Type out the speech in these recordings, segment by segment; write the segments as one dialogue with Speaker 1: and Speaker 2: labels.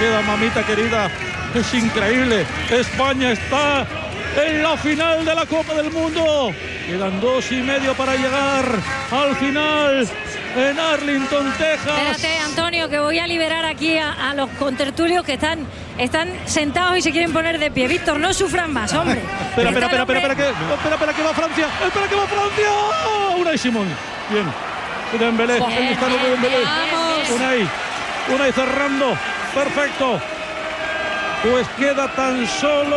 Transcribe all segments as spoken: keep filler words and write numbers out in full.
Speaker 1: queda, mamita querida. Es increíble. España está en la final de la Copa del Mundo. Quedan dos y medio para llegar al final en Arlington, Texas.
Speaker 2: Espérate, Antonio, que voy a liberar aquí a, a los contertulios que están, están sentados y se quieren poner de pie. Víctor, no sufran más, hombre.
Speaker 1: Espera, espera, espera, espera, espera, que, espera, espera, que va Francia. Espera, que va Francia. Unai Simón. Bien. Dembélé.
Speaker 2: Bien,
Speaker 1: El disparo de Dembélé. Unai. Unai cerrando. Perfecto. Pues queda tan solo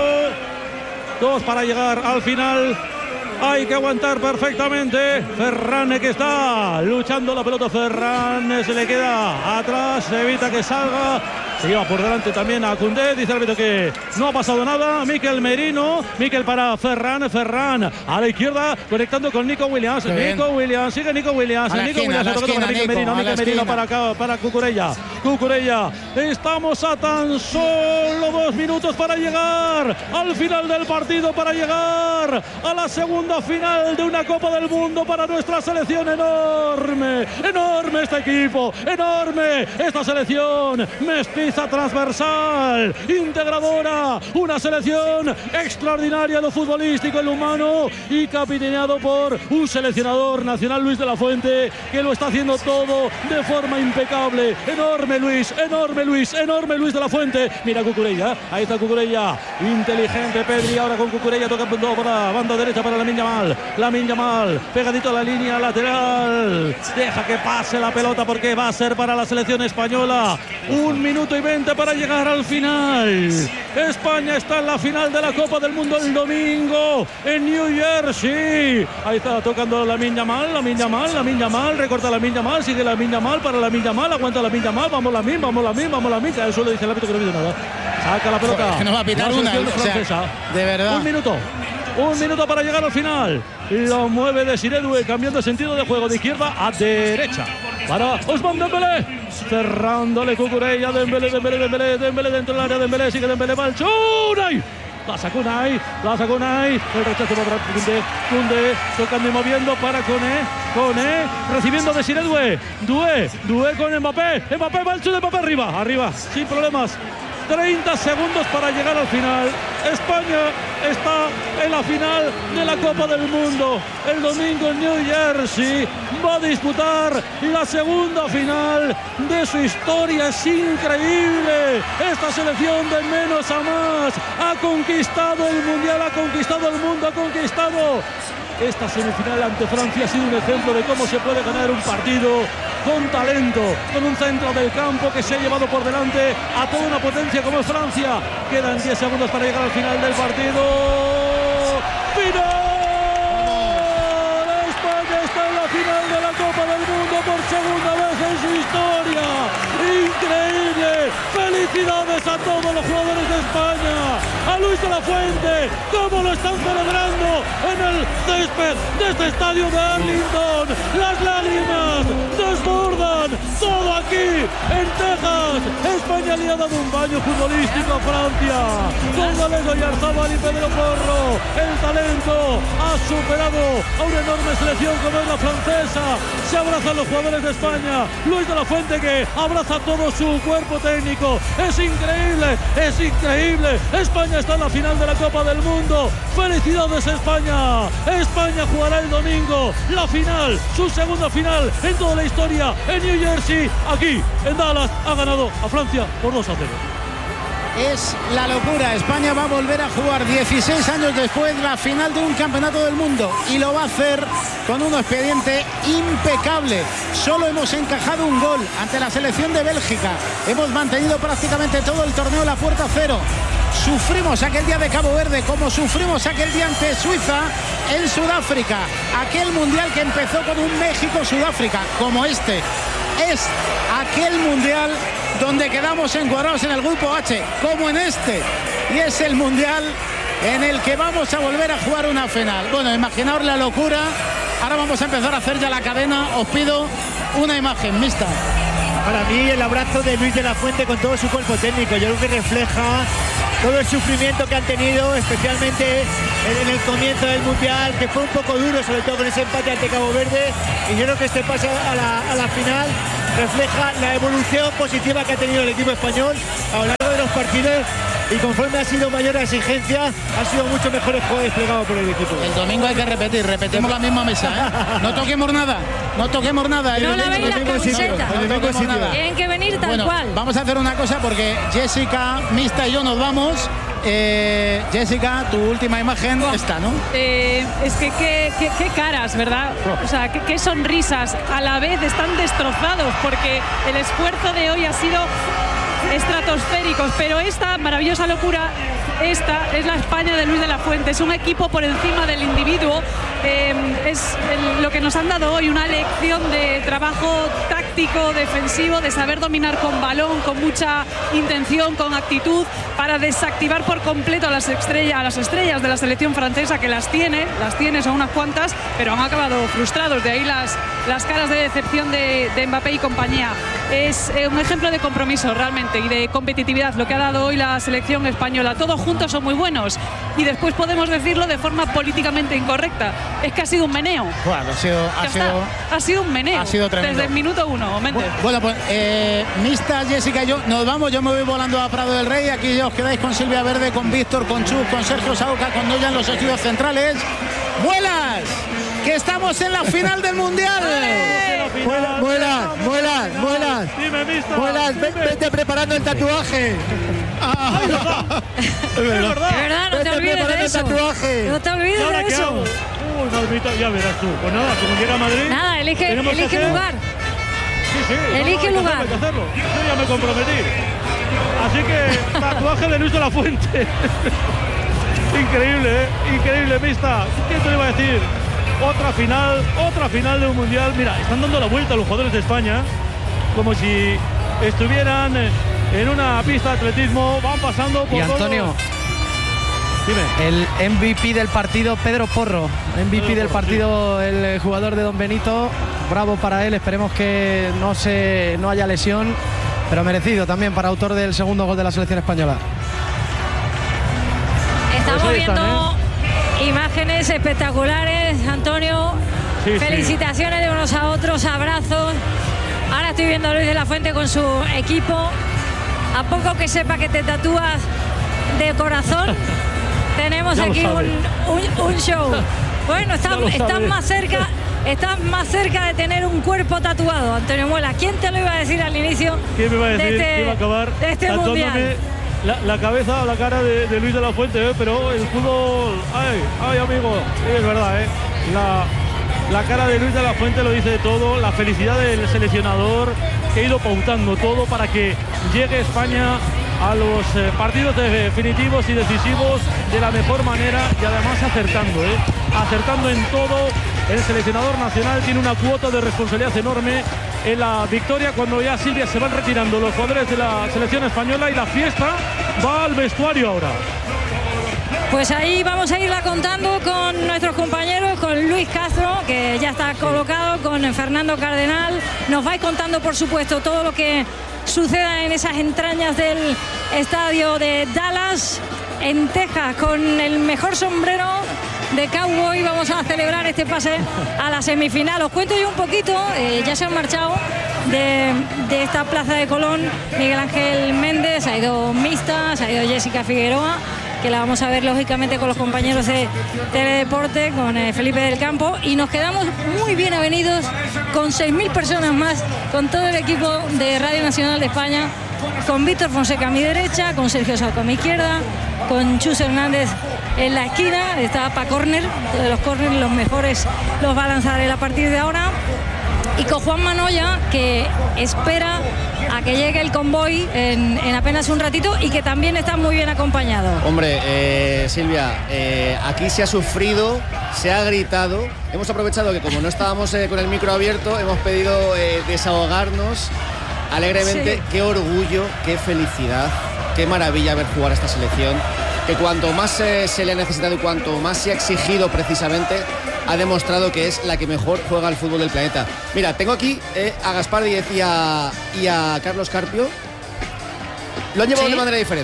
Speaker 1: dos para llegar al final. Hay que aguantar perfectamente. Ferran, que está luchando la pelota. Ferran se le queda atrás, se evita que salga. Se lleva por delante también a Koundé. Dice el árbitro que no ha pasado nada. Mikel Merino. Mikel para Ferran. Ferran a la izquierda, conectando con Nico Williams. Nico Williams, sigue Nico Williams. Nico
Speaker 3: esquina,
Speaker 1: Williams tocando para Mikel Merino. Mikel Merino para acá, para Cucurella. Cucurella. Estamos a tan solo dos minutos para llegar al final del partido, para llegar a la segunda final de una Copa del Mundo para nuestra selección. Enorme, enorme este equipo, enorme esta selección. Mestiza, transversal, integradora, una selección extraordinaria en lo futbolístico, en lo humano, y capitaneado por un seleccionador nacional, Luis de la Fuente, que lo está haciendo todo de forma impecable. Enorme Luis, enorme Luis, enorme Luis de la Fuente. Mira Cucurella, ahí está Cucurella, inteligente Pedri, ahora con Cucurella, toca para banda derecha para Lamine Yamal, Lamine Yamal, pegadito a la línea lateral, deja que pase la pelota porque va a ser para la selección española. Un minuto y veinte para llegar al final. España está en la final de la Copa del Mundo el domingo en New Jersey. Ahí está tocando Lamine Yamal, Lamine Yamal, Lamine Yamal, recorta Lamine Yamal, sigue Lamine Yamal para Lamine Yamal, aguanta Lamine Yamal, vamos Lamine, vamos Lamine, vamos Lamine. Eso lo dice el árbitro que no pide nada. Saca la pelota.
Speaker 3: Joder, que no va a pitar una, o sea, de verdad.
Speaker 1: Un minuto. Un minuto para llegar al final. Lo mueve Desiré Doué, cambiando de sentido de juego de izquierda a derecha. Para Ousmane Dembélé. Cerrándole Cucurella. Dembélé, Dembélé, Dembélé, Dembélé dentro del área. Dembélé, sigue Dembélé, va el Unai. La sacó Unai, la sacó Unai. El rechazo para Koundé. Koundé tocando y moviendo para Koné. Koné recibiendo Desiré Doué. Doué, Doué con Mbappé. Mbappé va el chute de Mbappé arriba. Arriba, sin problemas. treinta segundos para llegar al final. España está en la final de la Copa del Mundo. El domingo en New Jersey va a disputar la segunda final de su historia. Es increíble. Esta selección de menos a más ha conquistado el Mundial, ha conquistado el mundo, ha conquistado esta semifinal ante Francia. Ha sido un ejemplo de cómo se puede ganar un partido con talento, con un centro del campo que se ha llevado por delante a toda una potencia como es Francia. Quedan diez segundos para llegar al final del partido. ¡Final! España está en la final de la Copa del Mundo por segunda vez en su historia. ¡Increíble! ¡Felicidades a todos los jugadores de España! A Luis de la Fuente, cómo lo están celebrando en el césped de este estadio de Arlington. Las lágrimas desbordan todo aquí en Texas. España le ha dado un baño futbolístico a Francia. Con Gallego y Arzabal y Pedro Porro, el talento ha superado a una enorme selección como es la francesa. Se abrazan los jugadores de España. Luis de la Fuente, que abraza todo su cuerpo técnico. Es increíble, es increíble. España está en la final de la Copa del Mundo. ¡Felicidades España! España jugará el domingo la final, su segunda final en toda la historia en New Jersey. Aquí en Dallas ha ganado a Francia por dos a cero.
Speaker 3: Es la locura. España va a volver a jugar dieciséis años después la final de un campeonato del mundo, y lo va a hacer con un expediente impecable. Solo hemos encajado un gol ante la selección de Bélgica. Hemos mantenido prácticamente todo el torneo la puerta a cero. Sufrimos aquel día de Cabo Verde como sufrimos aquel día ante Suiza en Sudáfrica. Aquel mundial que empezó con un México-Sudáfrica como este. Es aquel mundial donde quedamos encuadrados en el grupo H, como en este. Y es el mundial en el que vamos a volver a jugar una final. Bueno, imaginaos la locura. Ahora vamos a empezar a hacer ya la cadena. Os pido una imagen mixta.
Speaker 4: Para mí el abrazo de Luis de la Fuente con todo su cuerpo técnico, yo creo que refleja todo el sufrimiento que han tenido, especialmente en el comienzo del Mundial, que fue un poco duro, sobre todo con ese empate ante Cabo Verde, y yo creo que este pase a la, a la final refleja la evolución positiva que ha tenido el equipo español a lo largo partidos y conforme ha sido mayor la exigencia, ha sido mucho mejor el juego desplegado por el equipo.
Speaker 3: El domingo hay que repetir, repetimos la misma mesa, ¿eh? No toquemos nada, no toquemos nada.
Speaker 2: No la veis la camiseta.
Speaker 3: No toquemos nada.
Speaker 2: Tienen que venir tal
Speaker 3: bueno,
Speaker 2: cual.
Speaker 3: Vamos a hacer una cosa porque Jessica, Mista y yo nos vamos. Eh, Jessica, tu última imagen oh. está, ¿no?
Speaker 5: Eh, es que qué, qué, qué caras, ¿verdad? Oh. O sea, qué, qué sonrisas. A la vez están destrozados porque el esfuerzo de hoy ha sido estratosférico, pero esta maravillosa locura, esta es la España de Luis de la Fuente. Es un equipo por encima del individuo. Eh, es el, lo que nos han dado hoy, una lección de trabajo táctico, defensivo, de saber dominar con balón, con mucha intención, con actitud, para desactivar por completo a las estrellas, a las estrellas de la selección francesa, que las tiene, las tiene, son unas cuantas, pero han acabado frustrados. De ahí las, las caras de decepción de, de Mbappé y compañía. Es eh, un ejemplo de compromiso realmente y de competitividad lo que ha dado hoy la selección española. Todos juntos son muy buenos y después podemos decirlo de forma políticamente incorrecta. Es que ha sido un meneo.
Speaker 3: Bueno, ha sido, ha sido,
Speaker 5: ha sido un meneo.
Speaker 3: Ha sido tremendo.
Speaker 5: Desde el minuto uno.
Speaker 3: Bueno, bueno, pues eh, Mista, Jessica y yo nos vamos. Yo me voy volando a Prado del Rey. Aquí ya os quedáis con Silvia Verde, con Víctor, con Chus, con Sergio Sauca, con Noya en los estudios centrales. ¡Vuelas! Que estamos en la final del Mundial.
Speaker 4: Vuelas, vuelas, vuelas, vuelas.
Speaker 1: Dime, Mista.
Speaker 4: Vuelas, vete preparando el tatuaje.
Speaker 1: Ah, es verdad. Es verdad.
Speaker 2: Es verdad, no te olvides de eso. No te olvides de eso.
Speaker 1: Uy, Malvita, ya verás tú. Pues nada, como llega a Madrid.
Speaker 2: Nada, elige, elige lugar.
Speaker 1: Sí, sí.
Speaker 2: Elige
Speaker 1: no, no,
Speaker 2: lugar.
Speaker 1: Hay que hacerlo. Yo ya me comprometí. Así que, tatuaje de Luis de la Fuente. Increíble, ¿eh? Increíble, Mista. ¿Quién te lo iba a decir? Otra final, otra final de un mundial. Mira, están dando la vuelta los jugadores de España como si estuvieran en una pista de atletismo. Van pasando por
Speaker 6: y Antonio,
Speaker 1: todo. Dime.
Speaker 6: El M V P del partido, Pedro Porro. M V P
Speaker 1: Pedro
Speaker 6: del
Speaker 1: Porro,
Speaker 6: partido, sí. El jugador de Don Benito. Bravo para él. Esperemos que no, se, no haya lesión, pero merecido también para autor del segundo gol de la selección española.
Speaker 2: Estamos pues viendo están, ¿eh? imágenes espectaculares, Antonio. Sí, felicitaciones sí. de unos a otros, abrazos. Ahora estoy viendo a Luis de la Fuente con su equipo. A poco que sepa que te tatúas de corazón, tenemos aquí un, un, un show. Bueno, están, están más cerca, están más cerca de tener un cuerpo tatuado, Antonio Muela. ¿Quién te lo iba a decir al inicio?
Speaker 1: ¿Quién me iba a decir
Speaker 2: de este,
Speaker 1: que iba a acabar
Speaker 2: de este mundial?
Speaker 1: La, la cabeza, la cara de, de Luis de la Fuente, ¿eh? Pero el fútbol, ay, ay amigo, es verdad, ¿eh? La, la cara de Luis de la Fuente lo dice todo, la felicidad del seleccionador que ha ido pautando todo para que llegue España a los eh, partidos definitivos y decisivos de la mejor manera y además acertando, ¿eh? acertando en todo. El seleccionador nacional tiene una cuota de responsabilidad enorme en la victoria cuando ya Silvia se van retirando los jugadores de la selección española y la fiesta va al vestuario ahora.
Speaker 2: Pues ahí vamos a irla contando con nuestros compañeros, con Luis Castro, que ya está colocado, con Fernando Cardenal. Nos vais contando, por supuesto, todo lo que suceda en esas entrañas del estadio de Dallas, en Texas, con el mejor sombrero de cowboy. Vamos a celebrar este pase a la semifinal. Os cuento yo un poquito, eh, ya se han marchado de, de esta plaza de Colón Miguel Ángel Méndez, ha ido Mista, se ha ido Jessica Figueroa, que la vamos a ver lógicamente con los compañeros de Teledeporte, con eh, Felipe del Campo, y nos quedamos muy bien avenidos con seis mil personas más, con todo el equipo de Radio Nacional de España, con Víctor Fonseca a mi derecha, con Sergio Sauca a mi izquierda, con Chus Hernández en la esquina. Está para córner, de los córner los mejores los va a lanzar él a partir de ahora, y con Juan Manoya, que espera a que llegue el convoy en, en apenas un ratito y que también está muy bien acompañado.
Speaker 7: Hombre, eh, Silvia, eh, aquí se ha sufrido, se ha gritado. Hemos aprovechado que como no estábamos eh, con el micro abierto, hemos pedido eh, desahogarnos alegremente. Sí. Qué orgullo, qué felicidad, qué maravilla ver jugar a esta selección, que cuanto más eh, se le ha necesitado y cuanto más se ha exigido precisamente, ha demostrado que es la que mejor juega al fútbol del planeta. Mira, tengo aquí eh, a Gaspar Díez y a, y a Carlos Carpio. Lo han llevado ¿Sí? de manera diferente.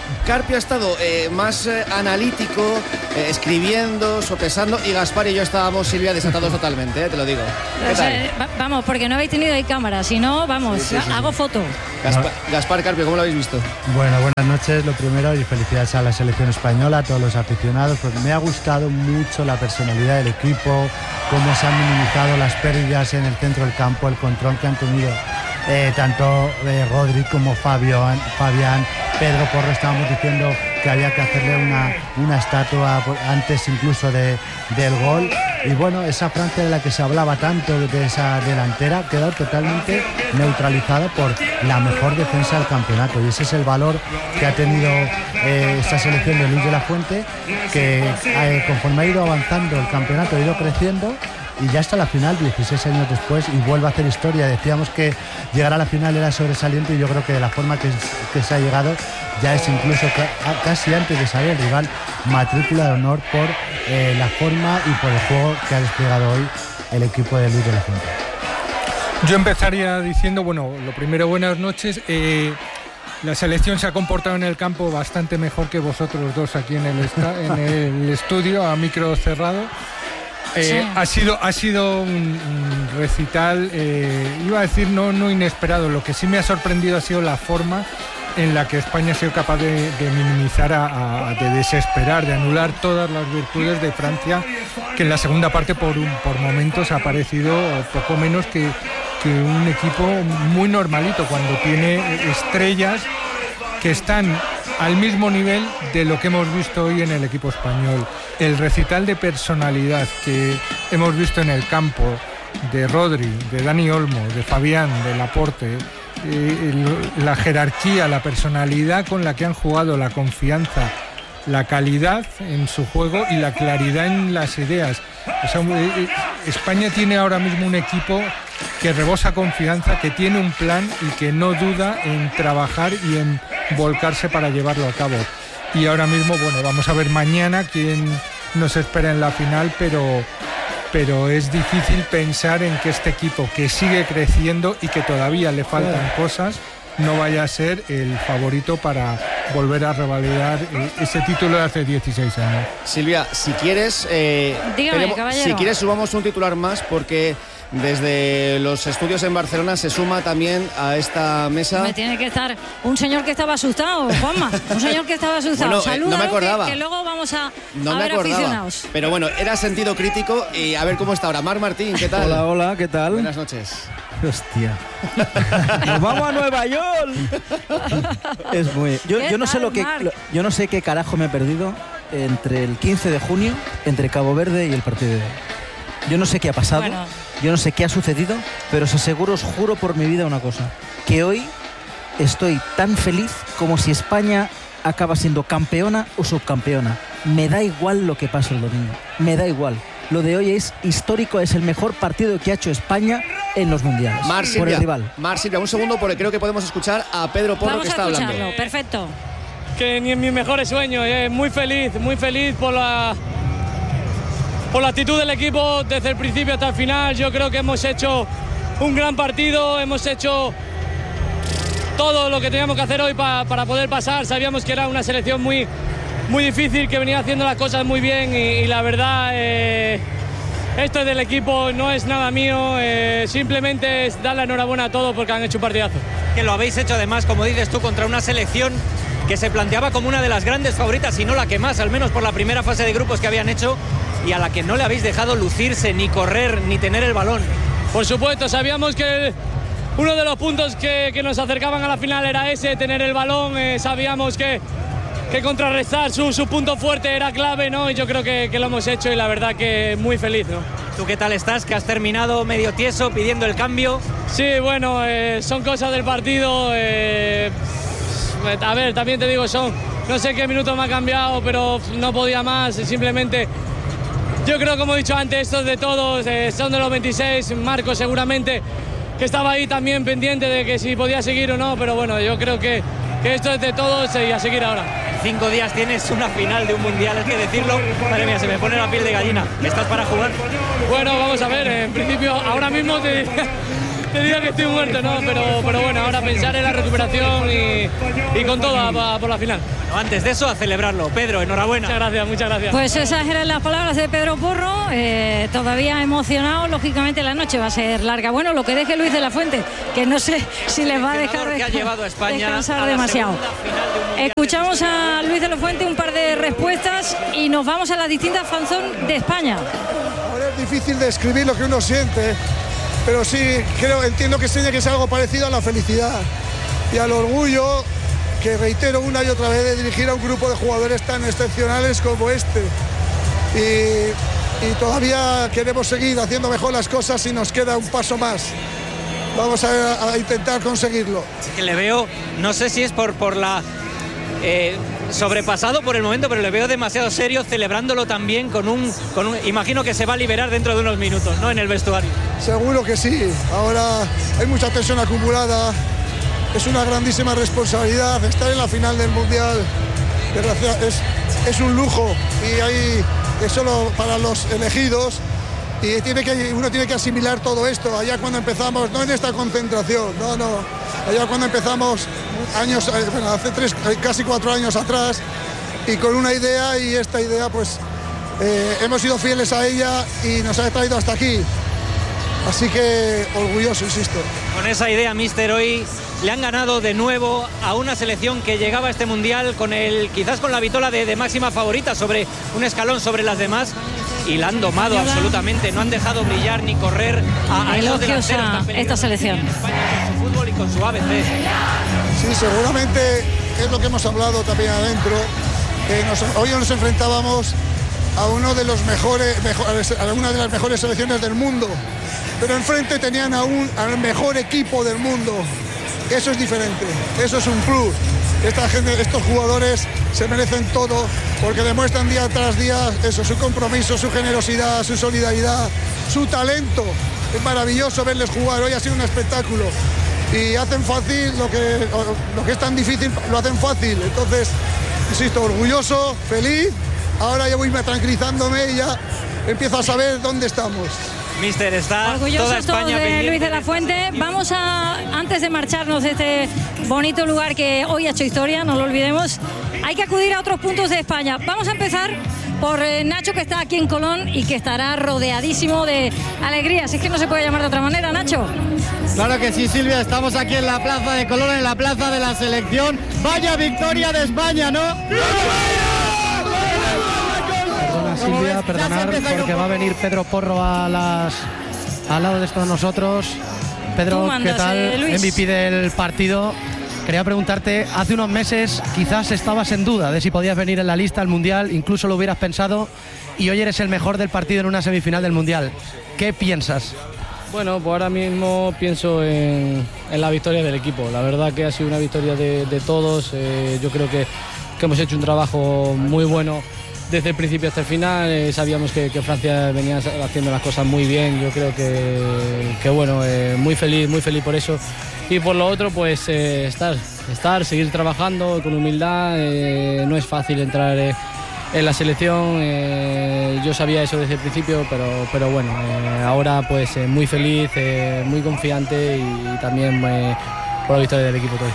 Speaker 7: Carpio ha estado eh, más eh, analítico, eh, escribiendo, sopesando, y Gaspar y yo estábamos, Silvia, desatados totalmente, eh, te lo digo. ¿Qué tal?
Speaker 2: Eh, va, vamos, porque no habéis tenido ahí cámara, si no, vamos, sí, sí, sí, hago sí. foto.
Speaker 7: Gaspar, Gaspar, Carpio, ¿cómo lo habéis visto?
Speaker 8: Bueno, buenas noches, lo primero, y felicidades a la selección española, a todos los aficionados. Pues me ha gustado mucho la personalidad del equipo, cómo se han minimizado las pérdidas en el centro del campo, el control que han tenido eh, tanto eh, Rodri como Fabio, Fabián, Pedro Porro. Estábamos diciendo que había que hacerle una, una estatua antes incluso de, del gol. Y bueno, esa Francia de la que se hablaba tanto, de esa delantera, ha quedado totalmente neutralizada por la mejor defensa del campeonato. Y ese es el valor que ha tenido eh, esta selección de Luis de la Fuente, que eh, conforme ha ido avanzando el campeonato, ha ido creciendo. Y ya está la final, dieciséis años después, y vuelve a hacer historia. Decíamos que llegar a la final era sobresaliente, y yo creo que de la forma que, que se ha llegado ya es incluso casi antes de saber el rival, matrícula de honor por eh, la forma y por el juego que ha desplegado hoy el equipo de Luis de la Fuente.
Speaker 9: Yo empezaría diciendo, bueno, lo primero, buenas noches. Eh, la selección se ha comportado en el campo bastante mejor que vosotros dos aquí en el, esta, en el estudio, a micro cerrado. Eh, sí. ha sido ha sido un, un recital, eh, iba a decir no, no inesperado. Lo que sí me ha sorprendido ha sido la forma en la que España ha sido capaz de, de minimizar, a, a, de desesperar, de anular todas las virtudes de Francia, que en la segunda parte por, un, por momentos ha parecido poco menos que, que un equipo muy normalito, cuando tiene estrellas que están al mismo nivel de lo que hemos visto hoy en el equipo español. El recital de personalidad que hemos visto en el campo de Rodri, de Dani Olmo, de Fabián, de Laporte, eh, el, la jerarquía, la personalidad con la que han jugado, la confianza, la calidad en su juego y la claridad en las ideas. O sea, eh, España tiene ahora mismo un equipo que rebosa confianza, que tiene un plan y que no duda en trabajar y en volcarse para llevarlo a cabo. Y ahora mismo, bueno, vamos a ver mañana quién nos espera en la final, pero, pero es difícil pensar en que este equipo, que sigue creciendo y que todavía le faltan cosas, no vaya a ser el favorito para volver a revalidar ese título de hace dieciséis años.
Speaker 7: Silvia, si quieres, eh,
Speaker 2: Dígame,
Speaker 7: tenemos, si quieres subamos un titular más, porque desde los estudios en Barcelona se suma también a esta mesa.
Speaker 2: Me tiene que estar un señor que estaba asustado, Juanma, un señor que estaba asustado.
Speaker 7: Bueno,
Speaker 2: Salúdalo,
Speaker 7: no me acordaba.
Speaker 2: Que, que luego vamos a,
Speaker 7: no
Speaker 2: a
Speaker 7: me
Speaker 2: ver
Speaker 7: acordaba,
Speaker 2: aficionados.
Speaker 7: Pero bueno, era sentido crítico y a ver cómo está ahora. Mar Martín, ¿qué tal?
Speaker 10: Hola, hola, ¿qué tal?
Speaker 7: Buenas noches.
Speaker 10: Hostia. Nos vamos a Nueva York. Es muy. Yo, yo no sé lo que. Yo no sé qué carajo me he perdido entre el quince de junio, entre Cabo Verde y el partido de hoy. Yo no sé qué ha pasado, bueno. Yo no sé qué ha sucedido, pero os aseguro, os juro por mi vida una cosa, que hoy estoy tan feliz como si España acaba siendo campeona o subcampeona. Me da igual lo que pase el domingo, me da igual. Lo de hoy es histórico, es el mejor partido que ha hecho España en los mundiales.
Speaker 7: Mar Silvia,
Speaker 10: por el rival.
Speaker 7: Mar Silvia, un segundo porque creo que podemos escuchar a Pedro Porro.
Speaker 2: Vamos
Speaker 7: que está
Speaker 2: a
Speaker 7: hablando.
Speaker 2: escucharlo, perfecto.
Speaker 11: Que ni en mis mejores sueños, eh, muy feliz, muy feliz por la... por la actitud del equipo desde el principio hasta el final. Yo creo que hemos hecho un gran partido, hemos hecho todo lo que teníamos que hacer hoy pa, para poder pasar. Sabíamos que era una selección muy, muy difícil, que venía haciendo las cosas muy bien y, y la verdad, eh, esto es del equipo, no es nada mío, eh, simplemente es dar la enhorabuena a todos porque han hecho un partidazo.
Speaker 12: Que lo habéis hecho además, como dices tú, contra una selección que se planteaba como una de las grandes favoritas, si no la que más, al menos por la primera fase de grupos que habían hecho, y a la que no le habéis dejado lucirse, ni correr, ni tener el balón.
Speaker 11: Por supuesto, sabíamos que uno de los puntos que, que nos acercaban a la final era ese, tener el balón. Eh, sabíamos que, que contrarrestar su, su punto fuerte era clave, ¿no? Y yo creo que, que lo hemos hecho y la verdad que muy feliz, ¿no?
Speaker 12: ¿Tú qué tal estás? Que has terminado medio tieso pidiendo el cambio.
Speaker 11: Sí, bueno, eh, son cosas del partido. Eh, a ver, también te digo, son no sé qué minutos me ha cambiado, pero no podía más, simplemente... Yo creo, como he dicho antes, esto es de todos, eh, son de los veintiséis, Marco seguramente que estaba ahí también pendiente de que si podía seguir o no, pero bueno, yo creo que, que esto es de todos y a seguir ahora.
Speaker 12: Cinco días tienes una final de un mundial, hay que decirlo. Madre mía, se me pone la piel de gallina. ¿Estás para jugar?
Speaker 11: Bueno, vamos a ver, en principio ahora mismo te, te diga que estoy muerto, no, pero, pero bueno, ahora pensar en la recuperación y, y con todo a, a por la final.
Speaker 12: Bueno, antes de eso, a celebrarlo. Pedro, enhorabuena.
Speaker 11: Muchas gracias, muchas gracias.
Speaker 2: Pues esas eran las palabras de Pedro Porro, eh, todavía emocionado, lógicamente la noche va a ser larga. Bueno, lo que deje Luis de la Fuente, que no sé si les va a dejar
Speaker 12: que ha llevado a España
Speaker 2: descansar
Speaker 12: a la
Speaker 2: demasiado.
Speaker 12: De
Speaker 2: Escuchamos a Luis de la Fuente un par de respuestas y nos vamos a las distintas fanzón de España.
Speaker 13: Ahora es difícil describir lo que uno siente, pero sí creo, entiendo que tiene que ser algo parecido a la felicidad y al orgullo que reitero una y otra vez de dirigir a un grupo de jugadores tan excepcionales como este. Y, y todavía queremos seguir haciendo mejor las cosas y nos queda un paso más. Vamos a, a intentar conseguirlo.
Speaker 12: Que le veo, no sé si es por, por la... Eh, sobrepasado por el momento, pero le veo demasiado serio, celebrándolo también con un, con un... Imagino que se va a liberar dentro de unos minutos, ¿no?, en el vestuario.
Speaker 13: Seguro que sí. Ahora hay mucha tensión acumulada. Es una grandísima responsabilidad. Estar en la final del Mundial es, es un lujo y hay, es solo para los elegidos. Y tiene que, uno tiene que asimilar todo esto. Allá cuando empezamos, no en esta concentración, no, no. Allá cuando empezamos, años, bueno, hace tres, casi cuatro años atrás, y con una idea, y esta idea, pues, eh, hemos sido fieles a ella y nos ha traído hasta aquí. Así que orgulloso, insisto.
Speaker 12: Con esa idea, míster, hoy le han ganado de nuevo a una selección que llegaba a este Mundial con el, quizás con la vitola de, de máxima favorita, sobre un escalón sobre las demás, y la han domado absolutamente, no han dejado brillar ni correr a, a esos delanteros tan peligrosos.
Speaker 2: Esta selección.
Speaker 12: Con su fútbol y con su A B C.
Speaker 13: Sí, seguramente es lo que hemos hablado también adentro. Eh, nos, hoy nos enfrentábamos a uno de los mejores, mejores, a una de las mejores selecciones del mundo, pero enfrente tenían a un, al mejor equipo del mundo. Eso es diferente, eso es un plus. Esta gente, estos jugadores se merecen todo porque demuestran día tras día eso, su compromiso, su generosidad, su solidaridad, su talento. Es maravilloso verles jugar, hoy ha sido un espectáculo y hacen fácil lo que, lo que es tan difícil, lo hacen fácil. Entonces, insisto, orgulloso, feliz. Ahora ya voy tranquilizándome y ya empiezo a saber dónde estamos.
Speaker 12: Mister, está
Speaker 2: orgullosos
Speaker 12: toda España
Speaker 2: todos de
Speaker 12: pendiente.
Speaker 2: Luis de la Fuente. Vamos a, antes de marcharnos de este bonito lugar que hoy ha hecho historia, no lo olvidemos, hay que acudir a otros puntos de España. Vamos a empezar por eh, Nacho, que está aquí en Colón y que estará rodeadísimo de alegría. Si es que no se puede llamar de otra manera, Nacho.
Speaker 14: Claro que sí, Silvia, estamos aquí en la plaza de Colón, en la plaza de la selección. Vaya victoria de España, ¿no?
Speaker 6: Perdona, Silvia, perdonar, porque va a venir Pedro Porro a las, al lado de todos nosotros. Pedro,
Speaker 2: mandas,
Speaker 6: ¿qué tal?
Speaker 2: Eh, Luis.
Speaker 6: M V P del partido. Quería preguntarte, hace unos meses quizás estabas en duda de si podías venir en la lista al Mundial, incluso lo hubieras pensado, y hoy eres el mejor del partido en una semifinal del Mundial. ¿Qué piensas?
Speaker 15: Bueno, pues ahora mismo pienso en, en la victoria del equipo. La verdad que ha sido una victoria de, de todos. Eh, yo creo que, que hemos hecho un trabajo muy bueno desde el principio hasta el final. Eh, sabíamos que, que Francia venía haciendo las cosas muy bien. Yo creo que, que bueno, eh, muy feliz, muy feliz por eso. Y por lo otro, pues eh, estar, estar, seguir trabajando con humildad. Eh, no es fácil entrar eh, en la selección. Eh, yo sabía eso desde el principio, pero, pero bueno, eh, ahora pues eh, muy feliz, eh, muy confiante y, y también eh, por la victoria del equipo todo.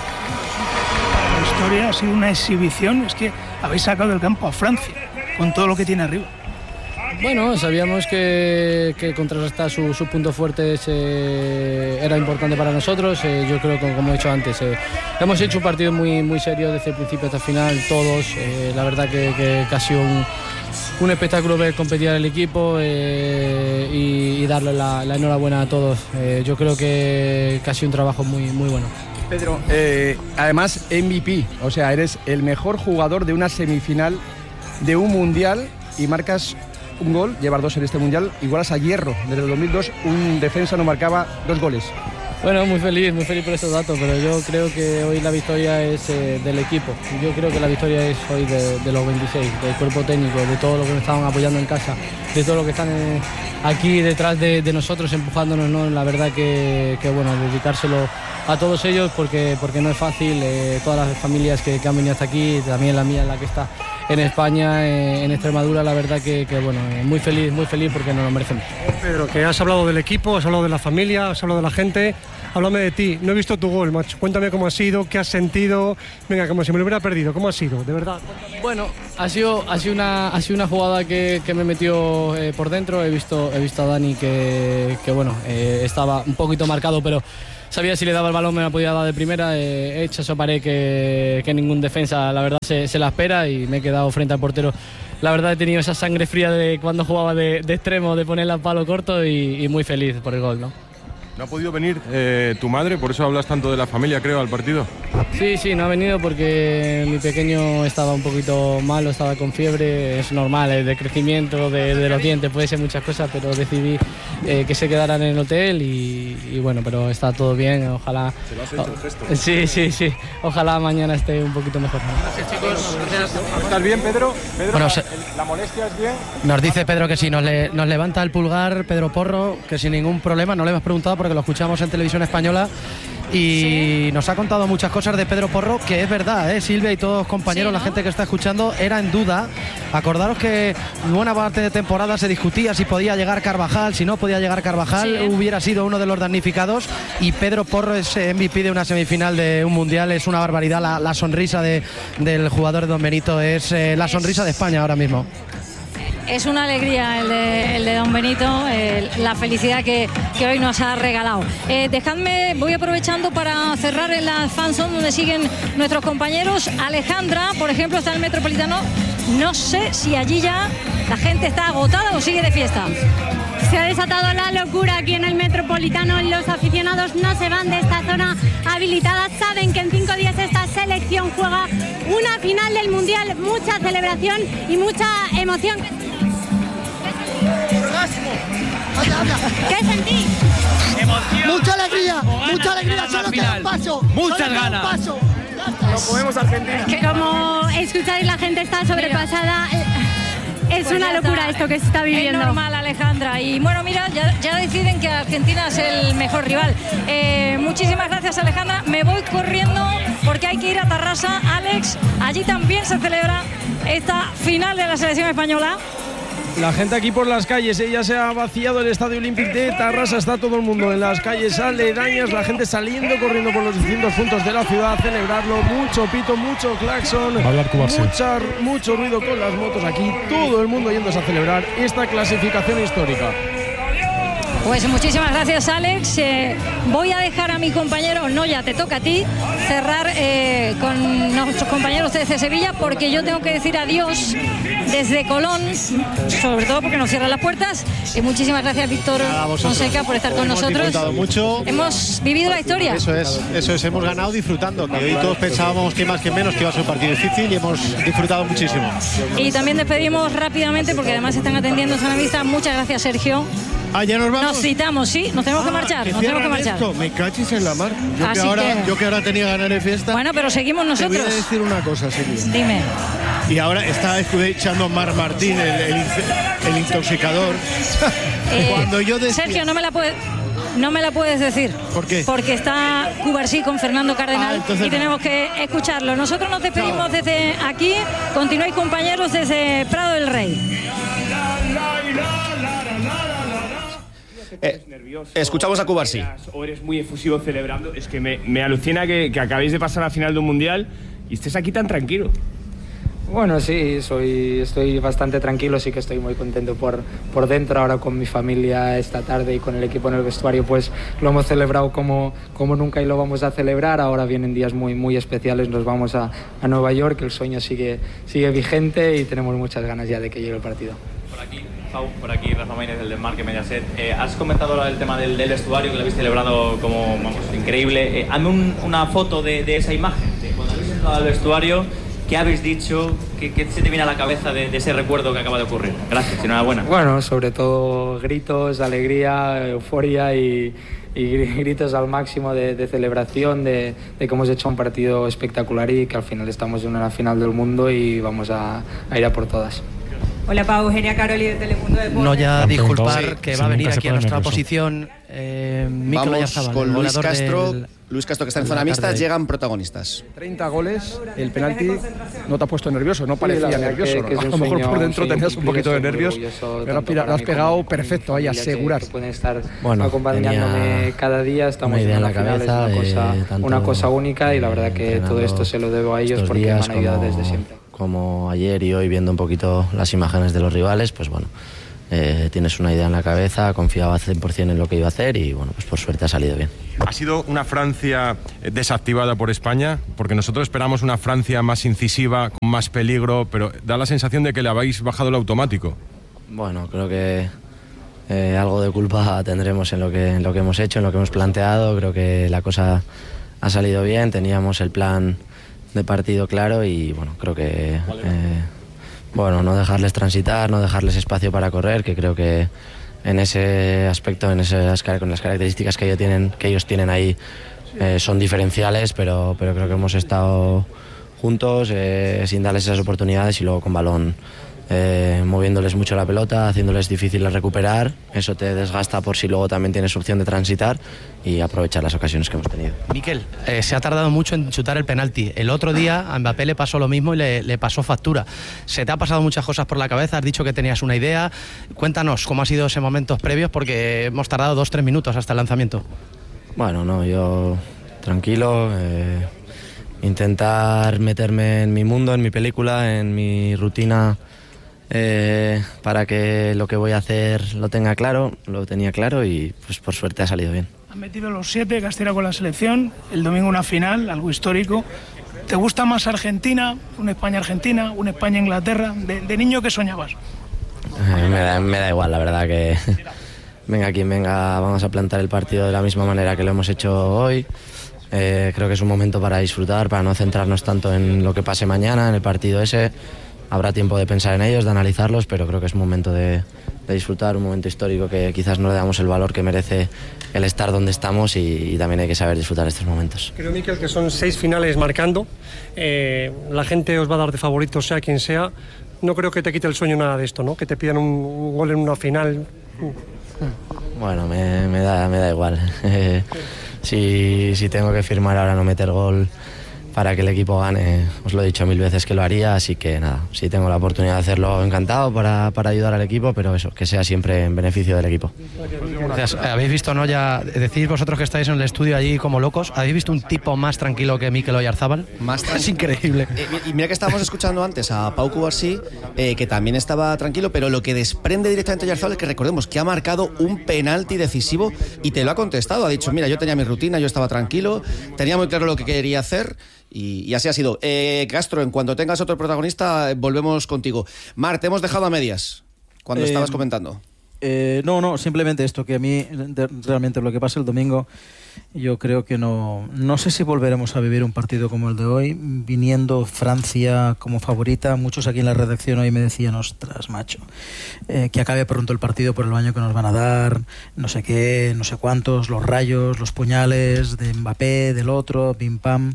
Speaker 16: La historia ha sido una exhibición, es que habéis sacado del campo a Francia con todo lo que tiene arriba.
Speaker 15: Bueno, sabíamos que, que contrarrestar sus su puntos fuertes eh, era importante para nosotros. Eh, yo creo que, como he dicho antes, eh, hemos hecho un partido muy, muy serio desde el principio hasta el final, todos. Eh, la verdad que, que, que ha sido un, un espectáculo ver competir al equipo eh, y, y darle la, la enhorabuena a todos. Eh, yo creo que, que ha sido un trabajo muy, muy bueno.
Speaker 17: Pedro, eh, además M V P, o sea, eres el mejor jugador de una semifinal de un mundial y marcas un gol, llevar dos en este mundial, igualas a Hierro. Desde el dos mil dos un defensa no marcaba dos goles.
Speaker 15: Bueno, muy feliz, muy feliz por estos datos, pero yo creo que hoy la victoria es eh, del equipo. Yo creo que la victoria es hoy de, de los veintiséis, del cuerpo técnico, de todo lo que nos estaban apoyando en casa, de todo lo que están eh, aquí detrás de, de nosotros empujándonos, ¿no? La verdad que, que bueno, dedicárselo a todos ellos porque, porque no es fácil. Eh, todas las familias que, que han venido hasta aquí, también la mía, la que está en España, en, en Extremadura. La verdad que, que bueno, muy feliz, muy feliz porque nos lo merecemos.
Speaker 18: Pedro, que has hablado del equipo, has hablado de la familia, has hablado de la gente. Háblame de ti, no he visto tu gol, macho. Cuéntame cómo ha sido, qué has sentido. Venga, como si me lo hubiera perdido, ¿cómo ha sido? De verdad.
Speaker 15: Bueno, ha sido, ha sido, una, ha sido una jugada que, que me metió eh, por dentro. He visto, he visto a Dani que, que bueno, eh, estaba un poquito marcado, pero sabía si le daba el balón me la podía dar de primera. Eh, he hecho esa pared que, que ningún defensa, la verdad, se, se la espera y me he quedado frente al portero. La verdad he tenido esa sangre fría de cuando jugaba de, de extremo, de ponerla al palo corto y, y muy feliz por el gol, ¿no?
Speaker 19: ¿No ha podido venir eh, tu madre? Por eso hablas tanto de la familia, creo, al partido.
Speaker 15: Sí, sí, no ha venido porque mi pequeño estaba un poquito malo, estaba con fiebre. Es normal, es de crecimiento, de, de los dientes, puede ser muchas cosas, pero decidí eh, que se quedaran en el hotel y, y bueno, pero está todo bien, ojalá...
Speaker 19: Se lo has hecho el gesto.
Speaker 15: Sí, sí, sí, ojalá mañana esté un poquito mejor.
Speaker 19: Gracias, chicos. ¿Estás bien, Pedro? Pedro,
Speaker 6: Bueno,
Speaker 19: la,
Speaker 6: se...
Speaker 19: ¿la molestia es bien?
Speaker 6: Nos dice Pedro que sí, nos, le, nos levanta el pulgar Pedro Porro, que sin ningún problema, no le hemos preguntado porque que lo escuchamos en Televisión Española y sí. Nos ha contado muchas cosas de Pedro Porro, que es verdad, ¿eh? Silvia y todos los compañeros, sí, ¿no? La gente que está escuchando, era en duda. Acordaros que buena parte de temporada se discutía si podía llegar Carvajal, si no podía llegar Carvajal, sí. Hubiera sido uno de los damnificados, y Pedro Porro es M V P de una semifinal de un mundial. Es una barbaridad la, la sonrisa de, del jugador de Don Benito, es eh, la sonrisa de España ahora mismo.
Speaker 2: Es una alegría el de, el de Don Benito, eh, la felicidad que, que hoy nos ha regalado. Eh, dejadme, voy aprovechando para cerrar en la fanzone donde siguen nuestros compañeros. Alejandra, por ejemplo, está en el Metropolitano. No sé si allí ya la gente está agotada o sigue de fiesta.
Speaker 20: Se ha desatado la locura aquí en el Metropolitano. Los aficionados no se van de esta zona habilitada. Saben que en cinco días esta selección juega una final del Mundial. Mucha celebración y mucha emoción. ¿Qué sentís?
Speaker 21: Emoción. Mucha alegría, mucha alegría. Solo queda un paso. Muchas ganas. No podemos Argentina.
Speaker 20: Como escucháis, la gente está sobrepasada. Es
Speaker 2: pues
Speaker 20: una locura
Speaker 2: está,
Speaker 20: esto que se está viviendo.
Speaker 2: Es normal, Alejandra. Y bueno, mira, ya, ya deciden que Argentina es el mejor rival. Eh, muchísimas gracias, Alejandra. Me voy corriendo porque hay que ir a Tarrasa. Alex, allí también se celebra esta final de la selección española.
Speaker 1: La gente aquí por las calles, ¿eh? Ya se ha vaciado el Estadio Olímpico de Tarrasa, está todo el mundo en las calles aledañas, la gente saliendo, corriendo por los distintos puntos de la ciudad a celebrarlo. Mucho pito, mucho claxon, mucha, mucho ruido con las motos aquí, todo el mundo yéndose a celebrar esta clasificación histórica.
Speaker 2: Pues muchísimas gracias, Alex. Eh, voy a dejar a mi compañero, no, ya te toca a ti, cerrar eh, con nuestros compañeros desde Sevilla, porque yo tengo que decir adiós desde Colón, sobre todo porque nos cierran las puertas. Y muchísimas gracias, Víctor Fonseca, por estar con
Speaker 3: hemos
Speaker 2: nosotros.
Speaker 3: Disfrutado mucho.
Speaker 2: Hemos vivido la historia.
Speaker 3: Eso es, eso es, hemos ganado disfrutando, que hoy todos pensábamos que más que menos que iba a ser un partido difícil y hemos disfrutado muchísimo.
Speaker 2: Y también despedimos rápidamente, porque además están atendiendo a vista. Muchas gracias, Sergio.
Speaker 3: Ah, ya nos vamos.
Speaker 2: Nos citamos, sí, nos tenemos ah, que marchar.
Speaker 3: Que
Speaker 2: nos tenemos que marchar.
Speaker 3: Esto. Me cachis en la mar. Yo que, ahora, que... yo que ahora tenía ganas de fiesta.
Speaker 2: Bueno, pero seguimos nosotros.
Speaker 3: Te voy a decir una cosa, Silvia.
Speaker 2: Dime.
Speaker 3: Y ahora está echando Mar Martín, el, el, el intoxicador.
Speaker 2: Eh,
Speaker 3: Cuando yo decía...
Speaker 2: Sergio, no me la puedes. No me la puedes decir.
Speaker 3: ¿Por qué?
Speaker 2: Porque está Cubarsí con Fernando Cardenal
Speaker 3: ah,
Speaker 2: y tenemos no. que escucharlo. Nosotros nos despedimos no. desde aquí. Continuáis, compañeros, desde Prado del Rey.
Speaker 7: Eh, escuchamos a Cubarsí.
Speaker 22: O eres muy efusivo celebrando. Es que me, me alucina que, que acabéis de pasar a la final de un mundial y estés aquí tan tranquilo.
Speaker 23: Bueno, sí, soy, estoy bastante tranquilo, sí que estoy muy contento por, por dentro. Ahora con mi familia esta tarde y con el equipo en el vestuario, pues lo hemos celebrado como, como nunca y lo vamos a celebrar. Ahora vienen días muy, muy especiales, nos vamos a, a Nueva York, el sueño sigue, sigue vigente y tenemos muchas ganas ya de que llegue el partido.
Speaker 24: Por aquí, Pau, por aquí, Rafa Maínez, del Desmarque Mediaset. Eh, has comentado el tema del, del vestuario, que lo habéis celebrado como, vamos, increíble. Eh, hazme un, una foto de, de esa imagen, de cuando habéis entrado al vestuario. ¿Qué habéis dicho? ¿Qué, qué se te viene a la cabeza de, de ese recuerdo que acaba de ocurrir? Gracias, enhorabuena.
Speaker 23: Bueno, sobre todo gritos, alegría, euforia y, y gritos al máximo de, de celebración, de, de que hemos hecho un partido espectacular y que al final estamos en una final del mundo y vamos a, a ir a por todas.
Speaker 25: Hola, Pau, Eugenia Caroli de Telemundo Deportes.
Speaker 6: No ya disculpar sí, que
Speaker 25: sí,
Speaker 6: va a venir aquí a nuestra
Speaker 19: nervioso.
Speaker 6: posición eh,
Speaker 7: Vamos
Speaker 6: Oyarzabal,
Speaker 7: con Luis Castro.
Speaker 6: del...
Speaker 7: Luis Castro, que está en zona mixta, llegan protagonistas.
Speaker 17: treinta goles, el penalti no te ha puesto nervioso, no parecía
Speaker 23: sí,
Speaker 17: nervioso.
Speaker 23: Que, que
Speaker 17: a lo mejor por dentro tenías un poquito de nervios, pero lo has pegado perfecto ahí, asegurar.
Speaker 23: Pueden estar
Speaker 6: bueno,
Speaker 23: acompañándome cada día, estamos en la final, cabeza, es una cosa, eh, una cosa única y la verdad que todo esto se lo debo a ellos porque me han ayudado como, desde siempre.
Speaker 6: Como ayer y hoy viendo un poquito las imágenes de los rivales, pues bueno, eh, tienes una idea en la cabeza, confiaba cien por ciento en lo que iba a hacer y bueno, pues por suerte ha salido bien.
Speaker 19: ¿Ha sido una Francia desactivada por España? Porque nosotros esperamos una Francia más incisiva, con más peligro, pero da la sensación de que le habéis bajado el automático.
Speaker 6: Bueno, creo que eh, algo de culpa tendremos en lo que, en lo que hemos hecho, en lo que hemos planteado. Creo que la cosa ha salido bien, teníamos el plan de partido claro y bueno, creo que eh, bueno, no dejarles transitar, no dejarles espacio para correr, que creo que en ese aspecto, en esas, con las características que ellos tienen, que ellos tienen ahí eh, son diferenciales, pero, pero creo que hemos estado juntos eh, sin darles esas oportunidades y luego con balón eh, moviéndoles mucho la pelota, haciéndoles difícil de recuperar. Eso te desgasta por si luego también tienes opción de transitar y aprovechar las ocasiones que hemos tenido. Miquel, eh, se ha tardado mucho en chutar el penalti. El otro día a Mbappé le pasó lo mismo y le, le pasó factura. Se te ha pasado muchas cosas por la cabeza, has dicho que tenías una idea. Cuéntanos cómo ha sido ese momentos previos porque hemos tardado dos, tres minutos hasta el lanzamiento. Bueno, no, yo tranquilo, eh, intentar meterme en mi mundo, en mi película, en mi rutina. Eh, para que lo que voy a hacer lo tenga claro, lo tenía claro y pues por suerte ha salido bien.
Speaker 16: Han metido los siete, Castilla con la selección, el domingo una final, algo histórico. ¿Te gusta más Argentina, una España-Argentina, una España-Inglaterra? De, de niño, ¿qué soñabas?
Speaker 6: Eh, me, da, me da igual, la verdad que venga quien venga, vamos a plantar el partido de la misma manera que lo hemos hecho hoy. Eh, creo que es un momento para disfrutar, para no centrarnos tanto en lo que pase mañana, en el partido ese. Habrá tiempo de pensar en ellos, de analizarlos, pero creo que es un momento de, de disfrutar, un momento histórico que quizás no le damos el valor que merece el estar donde estamos y, y también hay que saber disfrutar estos momentos.
Speaker 18: Creo, Miquel, que son seis finales marcando. Eh, la gente os va a dar de favorito, sea quien sea. No creo que te quite el sueño nada de esto, ¿no? Que te pidan un, un gol en una final.
Speaker 6: Bueno, me, me, da, me da igual. si, si tengo que firmar ahora no meter gol para que el equipo gane, os lo he dicho mil veces que lo haría, así que nada, si tengo la oportunidad de hacerlo, encantado para, para ayudar al equipo, pero eso, que sea siempre en beneficio del equipo. Gracias. ¿Habéis visto, no, ya decís vosotros que estáis en el estudio allí como locos, ¿habéis visto un tipo más tranquilo que Mikel Oyarzabal?
Speaker 7: Más
Speaker 6: es increíble.
Speaker 7: Eh, y mira que estábamos escuchando antes a Pau Cubarsí, eh, que también estaba tranquilo, pero lo que desprende directamente Oyarzabal es que recordemos que ha marcado un penalti decisivo y te lo ha contestado, ha dicho, mira, yo tenía mi rutina, yo estaba tranquilo, tenía muy claro lo que quería hacer. Y, y así ha sido. Eh, Castro, en cuanto tengas otro protagonista, volvemos contigo. Mar, te hemos dejado a medias cuando eh, estabas comentando.
Speaker 4: Eh, no, no, simplemente esto, que a mí de, realmente lo que pasa el domingo, yo creo que no, no sé si volveremos a vivir un partido como el de hoy, viniendo Francia como favorita. Muchos aquí en la redacción hoy me decían, ostras, macho, eh, que acabe pronto el partido por el baño que nos van a dar, no sé qué, no sé cuántos, los rayos, los puñales de Mbappé, del otro, pim pam.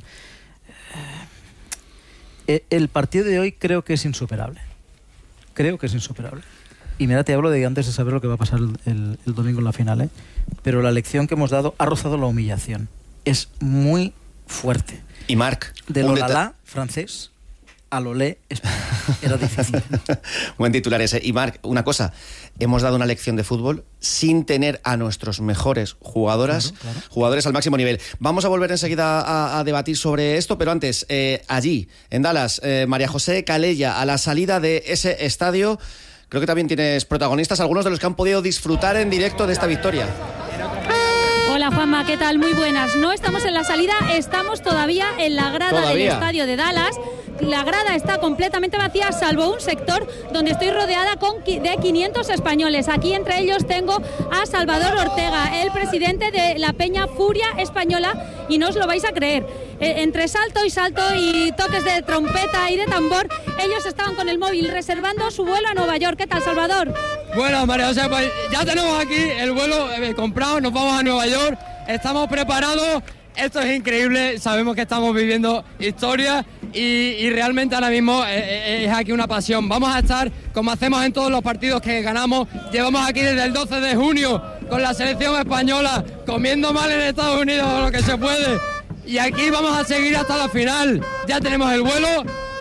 Speaker 4: El partido de hoy creo que es insuperable. Creo que es insuperable. Y mira, te hablo de antes de saber lo que va a pasar el, el, el domingo en la final, ¿eh? Pero la lección que hemos dado ha rozado la humillación. Es muy fuerte.
Speaker 7: Y Marc,
Speaker 4: de l'Olala francés a l'Olé español. Era difícil.
Speaker 7: Buen titular ese. Y Marc, una cosa, hemos dado una lección de fútbol sin tener a nuestros mejores jugadoras, claro, claro. jugadores al máximo nivel. Vamos a volver enseguida a, a debatir sobre esto, pero antes, eh, allí, en Dallas, eh, María José Calella, a la salida de ese estadio, creo que también tienes protagonistas, algunos de los que han podido disfrutar en directo de esta victoria.
Speaker 20: Hola Juanma, ¿qué tal? Muy buenas. No estamos en la salida, estamos todavía en la grada ¿Todavía? del estadio de Dallas. La grada está completamente vacía, salvo un sector donde estoy rodeada con de quinientos españoles. Aquí entre ellos tengo a Salvador Ortega, el presidente de la Peña Furia Española, y no os lo vais a creer. Eh, entre salto y salto y toques de trompeta y de tambor, ellos estaban con el móvil reservando su vuelo a Nueva York. ¿Qué tal, Salvador?
Speaker 5: Bueno, María José, pues ya tenemos aquí el vuelo eh, comprado, nos vamos a Nueva York, estamos preparados. Esto es increíble, sabemos que estamos viviendo historia y, y realmente ahora mismo es, es aquí una pasión. Vamos a estar, como hacemos en todos los partidos que ganamos, llevamos aquí desde el doce de junio con la selección española, comiendo mal en Estados Unidos lo que se puede. Y aquí vamos a seguir hasta la final. Ya tenemos el vuelo,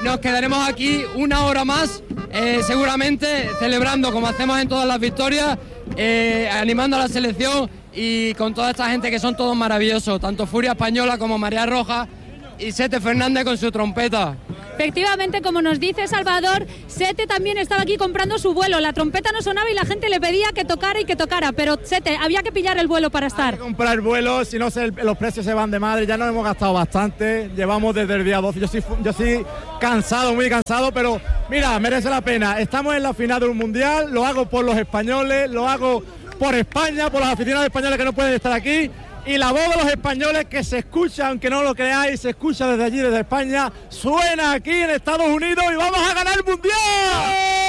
Speaker 5: nos quedaremos aquí una hora más, eh, seguramente celebrando como hacemos en todas las victorias, eh, animando a la selección y con toda esta gente que son todos maravillosos, tanto Furia Española como Marea Roja y Sete Fernández con su trompeta.
Speaker 20: Efectivamente, como nos dice Salvador, Sete también estaba aquí comprando su vuelo. La trompeta no sonaba y la gente le pedía que tocara y que tocara, pero Sete, había que pillar el vuelo para estar.
Speaker 14: Hay que comprar vuelos, si no se, los precios se van de madre. Ya nos hemos gastado bastante, llevamos desde el día doce. Yo estoy, yo estoy cansado, muy cansado, pero mira, merece la pena. Estamos en la final de un mundial, lo hago por los españoles, lo hago por España, por los aficionados españoles que no pueden estar aquí. Y la voz de los españoles que se escucha, aunque no lo creáis, se escucha desde allí, desde España, suena aquí en Estados Unidos y vamos a ganar el Mundial.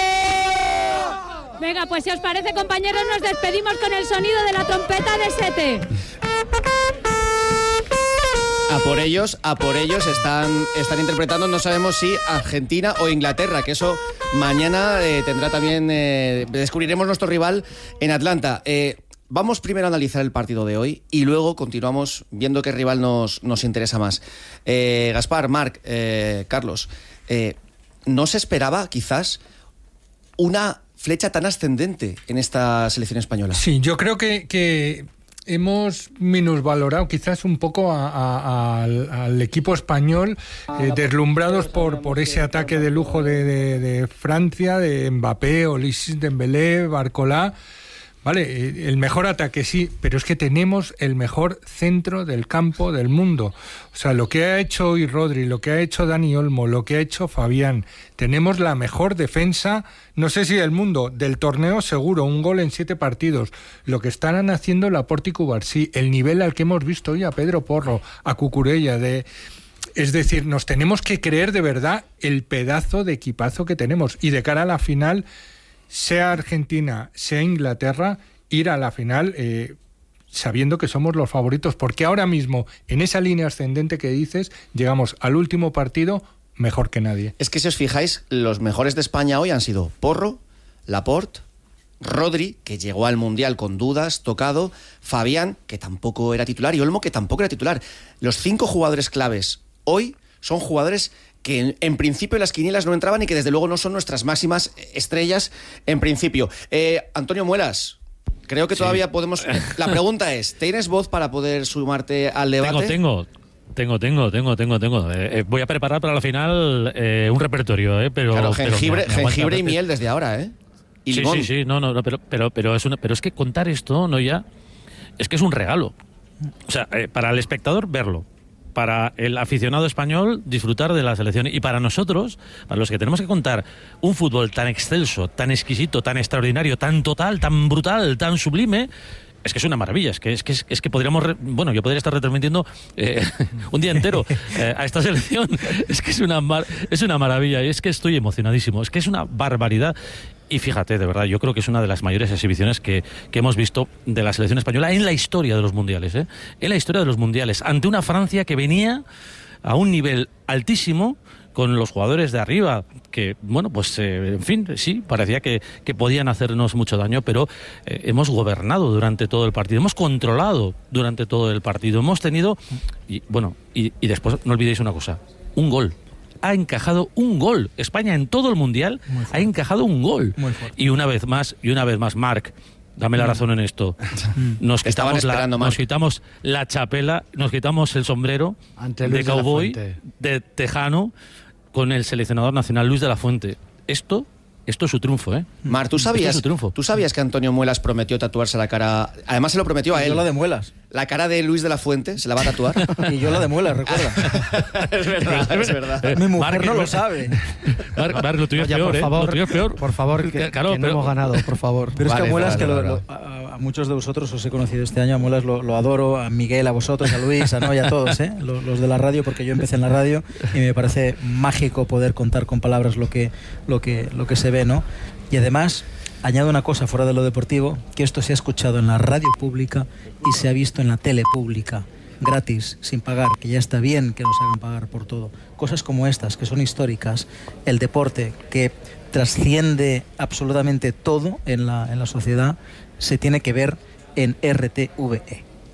Speaker 20: Venga, pues si os parece, compañeros, nos despedimos con el sonido de la trompeta de Sete.
Speaker 7: A por ellos, a por ellos están, están interpretando, no sabemos si Argentina o Inglaterra, que eso mañana eh, tendrá también, eh, descubriremos nuestro rival en Atlanta. Eh, Vamos primero a analizar el partido de hoy y luego continuamos viendo qué rival nos, nos interesa más. Eh, Gaspar, Marc, eh, Carlos, eh, ¿no se esperaba quizás una flecha tan ascendente en esta selección española?
Speaker 8: Sí, yo creo que, que hemos minusvalorado quizás un poco a, a, a, al, al equipo español, eh, deslumbrados por, por ese ataque de lujo de, de, de Francia, de Mbappé, Ulisses Dembélé, Barcola. Vale, el mejor ataque sí, pero es que tenemos el mejor centro del campo del mundo. O sea, lo que ha hecho hoy Rodri, lo que ha hecho Dani Olmo, lo que ha hecho Fabián, tenemos la mejor defensa, no sé si del mundo, del torneo seguro, un gol en siete partidos. Lo que están haciendo Laporte y Cubarsí, el nivel al que hemos visto hoy a Pedro Porro, a Cucurella, de... Es decir, nos tenemos que creer de verdad el pedazo de equipazo que tenemos. Y de cara a la final, sea Argentina, sea Inglaterra, ir a la final eh, sabiendo que somos los favoritos, porque ahora mismo, en esa línea ascendente que dices, llegamos al último partido mejor que nadie.
Speaker 7: Es que si os fijáis, los mejores de España hoy han sido Porro, Laporte, Rodri, que llegó al Mundial con dudas, tocado, Fabián, que tampoco era titular, y Olmo, que tampoco era titular. Los cinco jugadores claves hoy son jugadores que en, en principio las quinielas no entraban y que desde luego no son nuestras máximas estrellas en principio. Eh, Antonio Muelas, creo que sí. Todavía podemos... La pregunta es, ¿tienes voz para poder sumarte al debate?
Speaker 9: Tengo, tengo, tengo, tengo, tengo, tengo. Eh, voy a preparar para la final eh, un repertorio, eh, pero...
Speaker 7: Claro, jengibre,
Speaker 9: pero me, me
Speaker 7: jengibre y miel desde ahora, ¿eh? Y
Speaker 9: sí,
Speaker 7: limón.
Speaker 9: sí, sí, no, no, no pero, pero, pero, es una, pero es que contar esto, no ya, es que es un regalo. O sea, eh, para el espectador verlo, para el aficionado español disfrutar de la selección y para nosotros, para los que tenemos que contar un fútbol tan excelso, tan exquisito, tan extraordinario, tan total, tan brutal, tan sublime, es que es una maravilla, es que es que, es, es que podríamos, re, bueno, yo podría estar retransmitiendo eh, un día entero eh, a esta selección, es que es una, mar, es una maravilla, y es que estoy emocionadísimo, es que es una barbaridad. Y fíjate, de verdad, yo creo que es una de las mayores exhibiciones que, que hemos visto de la selección española en la historia de los mundiales, ¿eh? En la historia de los mundiales, ante una Francia que venía a un nivel altísimo, con los jugadores de arriba, que, bueno, pues, eh, en fin, sí, parecía que, que podían hacernos mucho daño, pero eh, hemos gobernado durante todo el partido, hemos controlado durante todo el partido, hemos tenido, y bueno, y, y después no olvidéis una cosa, un gol. Ha encajado un gol. España en todo el mundial ha encajado un gol. Y una vez más, y una vez más, Marc, dame la razón en esto. Nos quitamos, la, nos quitamos la chapela, nos quitamos el sombrero de cowboy, de, de tejano, con el seleccionador nacional Luis de la Fuente. Esto... Esto es su triunfo, ¿eh?
Speaker 7: Mar, ¿tú sabías, ¿tú sabías que Antonio Muelas prometió tatuarse la cara? Además se lo prometió a él.
Speaker 4: Y yo la de Muelas.
Speaker 7: La cara de Luis de la Fuente, ¿se la va a tatuar?
Speaker 4: Y yo la de Muelas, recuerda.
Speaker 7: Es verdad, es verdad.
Speaker 4: Mi mujer
Speaker 9: Marc,
Speaker 4: no lo sabe.
Speaker 9: Marc, Marc, lo tuyo es
Speaker 6: Oye,
Speaker 9: peor,
Speaker 6: por
Speaker 9: ¿eh?
Speaker 6: favor,
Speaker 9: Lo tuyo es peor.
Speaker 6: Por favor, que,
Speaker 9: claro,
Speaker 6: que no
Speaker 9: pero...
Speaker 6: hemos ganado, por favor.
Speaker 4: Pero
Speaker 6: vale,
Speaker 4: es que a Muelas,
Speaker 6: vale,
Speaker 4: que
Speaker 6: vale,
Speaker 4: lo,
Speaker 6: vale.
Speaker 4: lo, a, a muchos de vosotros os he conocido este año, a Muelas lo, lo adoro, a Miguel, a vosotros, a Luis, a Noy, a todos, ¿eh? Los, los de la radio, porque yo empecé en la radio y me parece mágico poder contar con palabras lo que, lo que, lo que se ve, ¿no? Y además... Añado una cosa fuera de lo deportivo, que esto se ha escuchado en la radio pública y se ha visto en la tele pública, gratis, sin pagar, que ya está bien que nos hagan pagar por todo. Cosas como estas, que son históricas, el deporte, que trasciende absolutamente todo en la, en la sociedad, se tiene que ver en R T V E.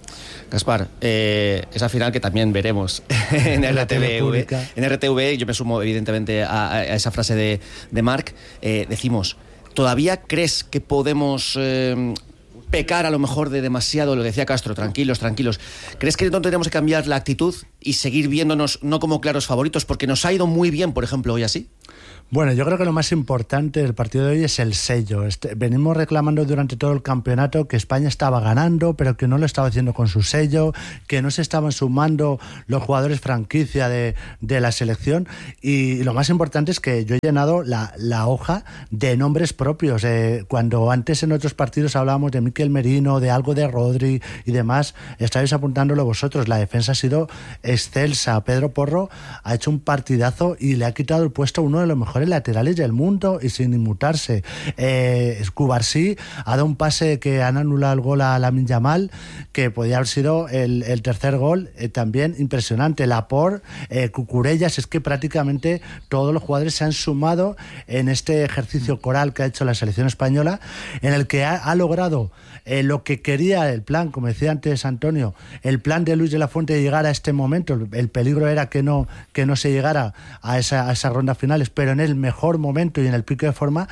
Speaker 7: Gaspar, eh, esa final que también veremos en R T V. En R T V, yo me sumo evidentemente a, a esa frase de, de Marc, eh, decimos, ¿todavía crees que podemos eh, pecar a lo mejor de demasiado? Lo decía Castro, tranquilos, tranquilos. ¿Crees que no tendríamos que cambiar la actitud y seguir viéndonos no como claros favoritos? Porque nos ha ido muy bien, por ejemplo, hoy así.
Speaker 10: Bueno, yo creo que lo más importante del partido de hoy es el sello. Este, venimos reclamando durante todo el campeonato que España estaba ganando, pero que no lo estaba haciendo con su sello, que no se estaban sumando los jugadores franquicia de, de la selección, y lo más importante es que yo he llenado la, la hoja de nombres propios. Eh, cuando antes en otros partidos hablábamos de Mikel Merino, de algo de Rodri y demás, estáis apuntándolo vosotros. La defensa ha sido excelsa. Pedro Porro ha hecho un partidazo y le ha quitado el puesto a uno de los mejores laterales del mundo y sin inmutarse. eh, Cubarsí ha dado un pase que han anulado el gol a Lamine Yamal, que podía haber sido el, el tercer gol, eh, también impresionante. Laporte, eh, Cucurellas, es que prácticamente todos los jugadores se han sumado en este ejercicio coral que ha hecho la selección española, en el que ha, ha logrado eh, lo que quería el plan, como decía antes Antonio, el plan de Luis de la Fuente de llegar a este momento. El, el peligro era que no, que no se llegara a esa, a esas rondas finales, pero en el mejor momento y en el pico de forma,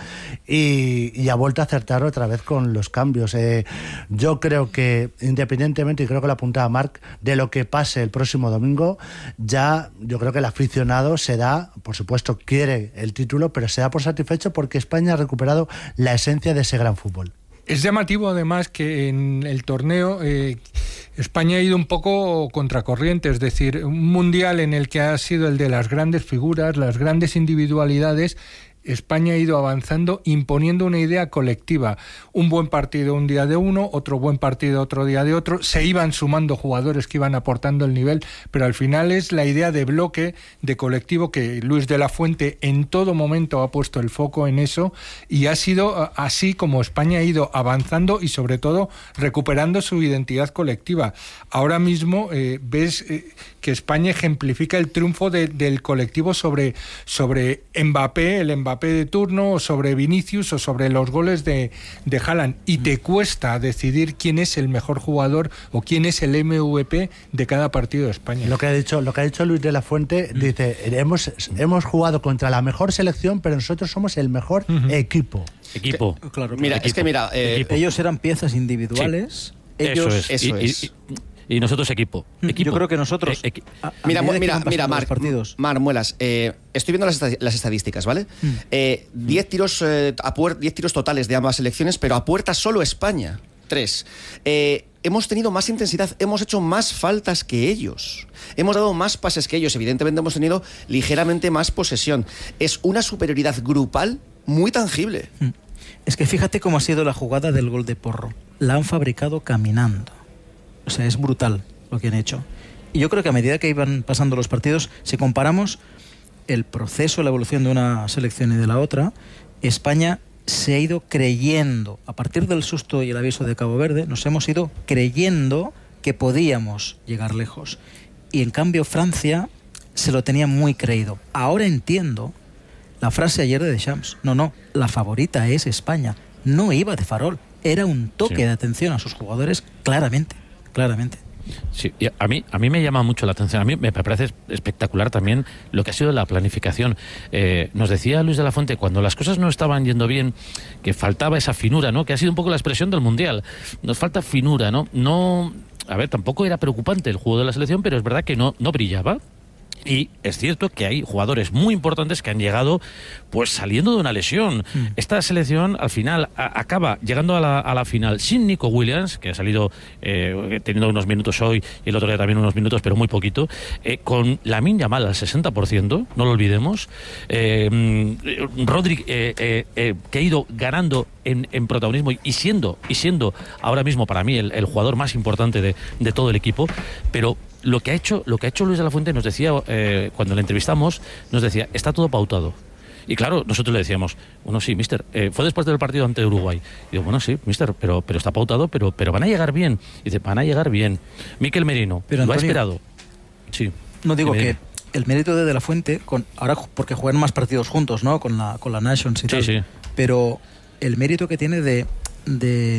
Speaker 10: y, y ha vuelto a acertar otra vez con los cambios. Eh, yo creo que independientemente, y creo que lo apuntaba Marc, de lo que pase el próximo domingo, ya yo creo que el aficionado se da, por supuesto quiere el título, pero se da por satisfecho porque España ha recuperado la esencia de ese gran fútbol.
Speaker 8: Es llamativo además que en el torneo eh, España ha ido un poco contracorriente, es decir, un mundial en el que ha sido el de las grandes figuras, las grandes individualidades. España ha ido avanzando, imponiendo una idea colectiva. Un buen partido un día de uno, otro buen partido otro día de otro. Se iban sumando jugadores que iban aportando el nivel, pero al final es la idea de bloque, de colectivo, que Luis de la Fuente en todo momento ha puesto el foco en eso, y ha sido así como España ha ido avanzando y sobre todo recuperando su identidad colectiva. Ahora mismo eh, ves eh, que España ejemplifica el triunfo de, del colectivo sobre, sobre Mbappé, el Mbappé de turno, o sobre Vinicius, o sobre los goles de, de Haaland, y te cuesta decidir quién es el mejor jugador o quién es el M V P de cada partido de España.
Speaker 10: Lo que ha dicho, lo que ha dicho Luis de la Fuente, mm. dice, hemos, hemos jugado contra la mejor selección, pero nosotros somos el mejor uh-huh. equipo.
Speaker 9: Equipo.
Speaker 7: Que,
Speaker 4: claro,
Speaker 7: mira,
Speaker 4: equipo.
Speaker 7: es que mira, eh,
Speaker 4: ellos eran piezas individuales.
Speaker 9: Sí.
Speaker 4: Ellos,
Speaker 9: eso es.
Speaker 7: Eso
Speaker 9: y,
Speaker 7: es.
Speaker 9: Y, y, y nosotros equipo. equipo.
Speaker 4: Yo creo que nosotros...
Speaker 9: Eh, equi-
Speaker 4: a, a
Speaker 7: mira,
Speaker 4: mira,
Speaker 7: mira, mira, Marc, Marc Muelas, eh, estoy viendo las, las estadísticas, ¿vale? diez mm. eh, tiros eh, a puer- diez tiros totales de ambas selecciones, pero a puerta solo España. Tres. Eh, hemos tenido más intensidad, hemos hecho más faltas que ellos. Hemos dado más pases que ellos. Evidentemente hemos tenido ligeramente más posesión. Es una superioridad grupal muy tangible.
Speaker 4: Es que fíjate cómo ha sido la jugada del gol de Porro. La han fabricado caminando. O sea, es brutal lo que han hecho. Y yo creo que a medida que iban pasando los partidos, si comparamos el proceso, la evolución de una selección y de la otra, España se ha ido creyendo, a partir del susto y el aviso de Cabo Verde, nos hemos ido creyendo que podíamos llegar lejos. Y en cambio Francia se lo tenía muy creído. Ahora entiendo la frase ayer de Deschamps. No, no, la favorita es España. No iba de farol. Era un toque sí. de atención a sus jugadores, claramente, claramente.
Speaker 9: Sí, y a mí a mí me llama mucho la atención. A mí me parece espectacular también lo que ha sido la planificación. Eh, nos decía Luis de la Fuente, cuando las cosas no estaban yendo bien, que faltaba esa finura, ¿no? Que ha sido un poco la expresión del Mundial. Nos falta finura, ¿no? No, a ver, tampoco era preocupante el juego de la selección, pero es verdad que no, no brillaba. Y es cierto que hay jugadores muy importantes que han llegado pues saliendo de una lesión. Mm. Esta selección al final a, acaba llegando a la, a la final sin Nico Williams, que ha salido eh, teniendo unos minutos hoy y el otro día también unos minutos, pero muy poquito, eh, con Lamine Yamal al sesenta por ciento, no lo olvidemos, eh, Rodri eh, eh, eh, que ha ido ganando en, en protagonismo y siendo, y siendo ahora mismo para mí el, el jugador más importante de, de todo el equipo, pero Lo que ha hecho, lo que ha hecho Luis de la Fuente, nos decía eh, cuando le entrevistamos, nos decía, está todo pautado. Y claro, nosotros le decíamos, bueno, sí, mister, eh, fue después del partido ante Uruguay. Y digo, bueno, sí, mister, pero, pero está pautado, pero, pero van a llegar bien. Y dice, van a llegar bien. Mikel Merino,
Speaker 4: pero
Speaker 9: lo
Speaker 4: Antonio,
Speaker 9: ha esperado. Sí.
Speaker 4: No digo que el mérito de De la Fuente, con, ahora porque juegan más partidos juntos, ¿no? Con la, con la Nations y
Speaker 9: sí,
Speaker 4: tal.
Speaker 9: Sí.
Speaker 4: Pero el mérito que tiene de, de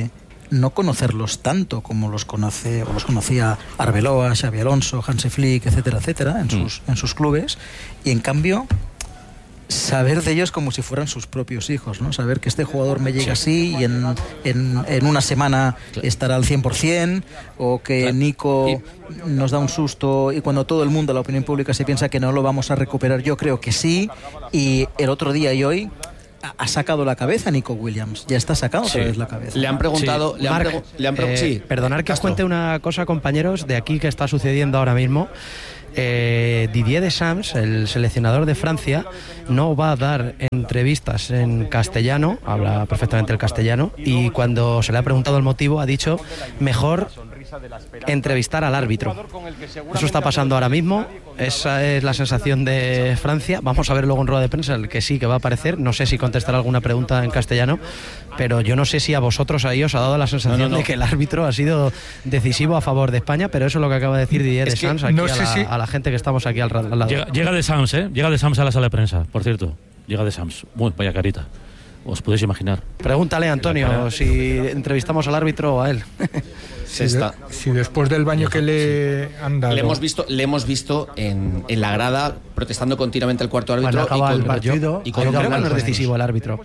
Speaker 4: no conocerlos tanto como los conoce o los conocía Arbeloa, Xabi Alonso, Hansi Flick, etcétera, etcétera, en sus, en sus clubes, y en cambio saber de ellos como si fueran sus propios hijos, ¿no? Saber que este jugador me llega así y en, en, en una semana estará al cien por ciento, o que Nico nos da un susto y cuando todo el mundo, la opinión pública, se piensa que no lo vamos a recuperar, yo creo que sí, y el otro día y hoy ha sacado la cabeza Nico Williams, ya está sacado otra
Speaker 7: Sí.
Speaker 4: vez la cabeza.
Speaker 7: Le han preguntado,
Speaker 6: Sí.
Speaker 7: le han,
Speaker 6: Marc,
Speaker 7: pregu- le han pregu-
Speaker 6: eh,
Speaker 7: sí.
Speaker 6: Perdonar que os
Speaker 7: Castro.
Speaker 6: cuente una cosa, compañeros, de aquí que está sucediendo ahora mismo. Eh, Didier Deschamps, el seleccionador de Francia, no va a dar entrevistas en castellano, habla perfectamente el castellano, y cuando se le ha preguntado el motivo ha dicho mejor entrevistar al árbitro. Eso está pasando ahora mismo, esa es la sensación de Francia. Vamos a ver luego en rueda de prensa el que sí que va a aparecer, no sé si contestará alguna pregunta en castellano, pero yo no sé si a vosotros ahí os ha dado la sensación
Speaker 7: No, no, no.
Speaker 6: de que el árbitro ha sido decisivo a favor de España, pero eso es lo que acaba de decir Didier
Speaker 9: Es que
Speaker 6: Deschamps aquí
Speaker 9: no
Speaker 6: a,
Speaker 9: sé
Speaker 6: la,
Speaker 9: si-
Speaker 6: a la gente que estamos aquí al, ra- al lado.
Speaker 9: Llega, llega de Sams, ¿eh? Llega de Sams a la sala de prensa, por cierto. Llega de Sams. Uy, vaya carita. Os podéis imaginar.
Speaker 6: Pregúntale, Antonio, si entrevistamos al árbitro o a él.
Speaker 8: Si, de- si después del baño que le han dado.
Speaker 7: Le hemos visto, le hemos visto en, en la grada protestando continuamente al cuarto árbitro.
Speaker 6: Cuando acaba
Speaker 7: y con,
Speaker 6: el partido,
Speaker 7: y con
Speaker 6: yo creo que
Speaker 7: hablar
Speaker 6: no es
Speaker 7: con
Speaker 6: decisivo
Speaker 7: ellos.
Speaker 6: el árbitro.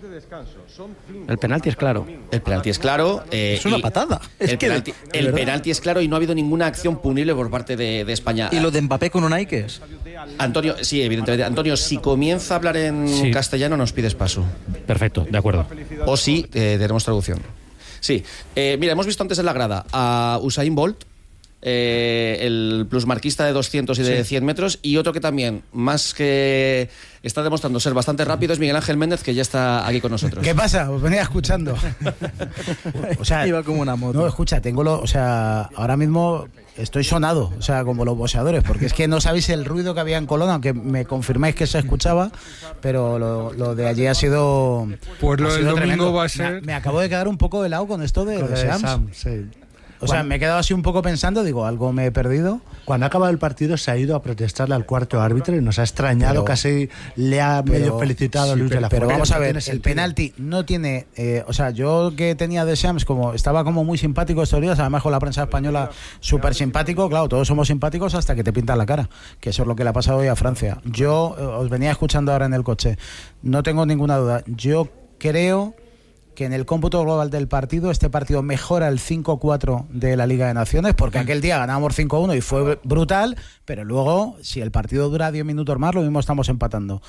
Speaker 6: El penalti es claro.
Speaker 7: El penalti es claro. eh,
Speaker 4: Es una
Speaker 7: y
Speaker 4: patada. Es
Speaker 7: el
Speaker 4: que,
Speaker 7: penalti,
Speaker 4: de
Speaker 7: el
Speaker 4: verdad.
Speaker 7: penalti es claro y no ha habido ninguna acción punible por parte de, de España.
Speaker 4: ¿Y lo de Mbappé con Unai qué es?
Speaker 7: Antonio, sí, evidentemente. Antonio, si comienza a hablar en
Speaker 9: Sí.
Speaker 7: castellano, nos pides paso.
Speaker 9: Perfecto, de acuerdo.
Speaker 7: O sí, eh, tenemos traducción. Sí. Eh, mira, hemos visto antes en la grada a Usain Bolt, eh, el plusmarquista de doscientos y de
Speaker 10: Sí.
Speaker 7: cien metros, y otro que también, más que está demostrando ser bastante rápido, es Miguel Ángel Méndez, que ya está aquí con nosotros.
Speaker 11: ¿Qué pasa? Os venía escuchando. O sea,
Speaker 4: iba como una moto.
Speaker 11: No, escucha, tengo lo, o sea, ahora mismo estoy sonado, o sea, como los boxeadores, porque es que no sabéis el ruido que había en Colón, aunque me confirmáis que se escuchaba, pero lo, lo de allí ha sido.
Speaker 8: Pues lo
Speaker 11: ha
Speaker 8: del
Speaker 11: sido
Speaker 8: domingo
Speaker 11: tremendo.
Speaker 8: va a
Speaker 11: Me,
Speaker 8: ser-
Speaker 11: me acabo de quedar un poco helado con esto de,
Speaker 10: Con
Speaker 11: de
Speaker 10: lo de
Speaker 11: Shams.
Speaker 10: Sam, sí.
Speaker 11: O sea, me he quedado así un poco pensando, digo, algo me he perdido.
Speaker 10: Cuando ha acabado el partido se ha ido a protestarle al cuarto árbitro y nos ha extrañado,
Speaker 11: Pero-
Speaker 10: casi le ha
Speaker 11: pero-
Speaker 10: medio felicitado a
Speaker 11: sí,
Speaker 10: Luis
Speaker 11: pero,
Speaker 10: de la
Speaker 11: pero
Speaker 10: Fuente.
Speaker 11: vamos a
Speaker 10: No
Speaker 11: ver,
Speaker 10: tiene
Speaker 11: el
Speaker 10: sentido.
Speaker 11: penalti no tiene, eh, o sea, yo que tenía de Shams, como estaba como muy simpático estos días, además con la prensa española súper simpático, claro, todos somos simpáticos hasta que te pintan la cara, que eso es lo que le ha pasado hoy a Francia. Yo eh, os venía escuchando ahora en el coche, no tengo ninguna duda, yo creo que en el cómputo global del partido, este partido mejora el cinco cuatro de la Liga de Naciones, porque aquel día ganábamos cinco uno y fue brutal, pero luego, si el partido dura diez minutos más, lo mismo estamos empatando.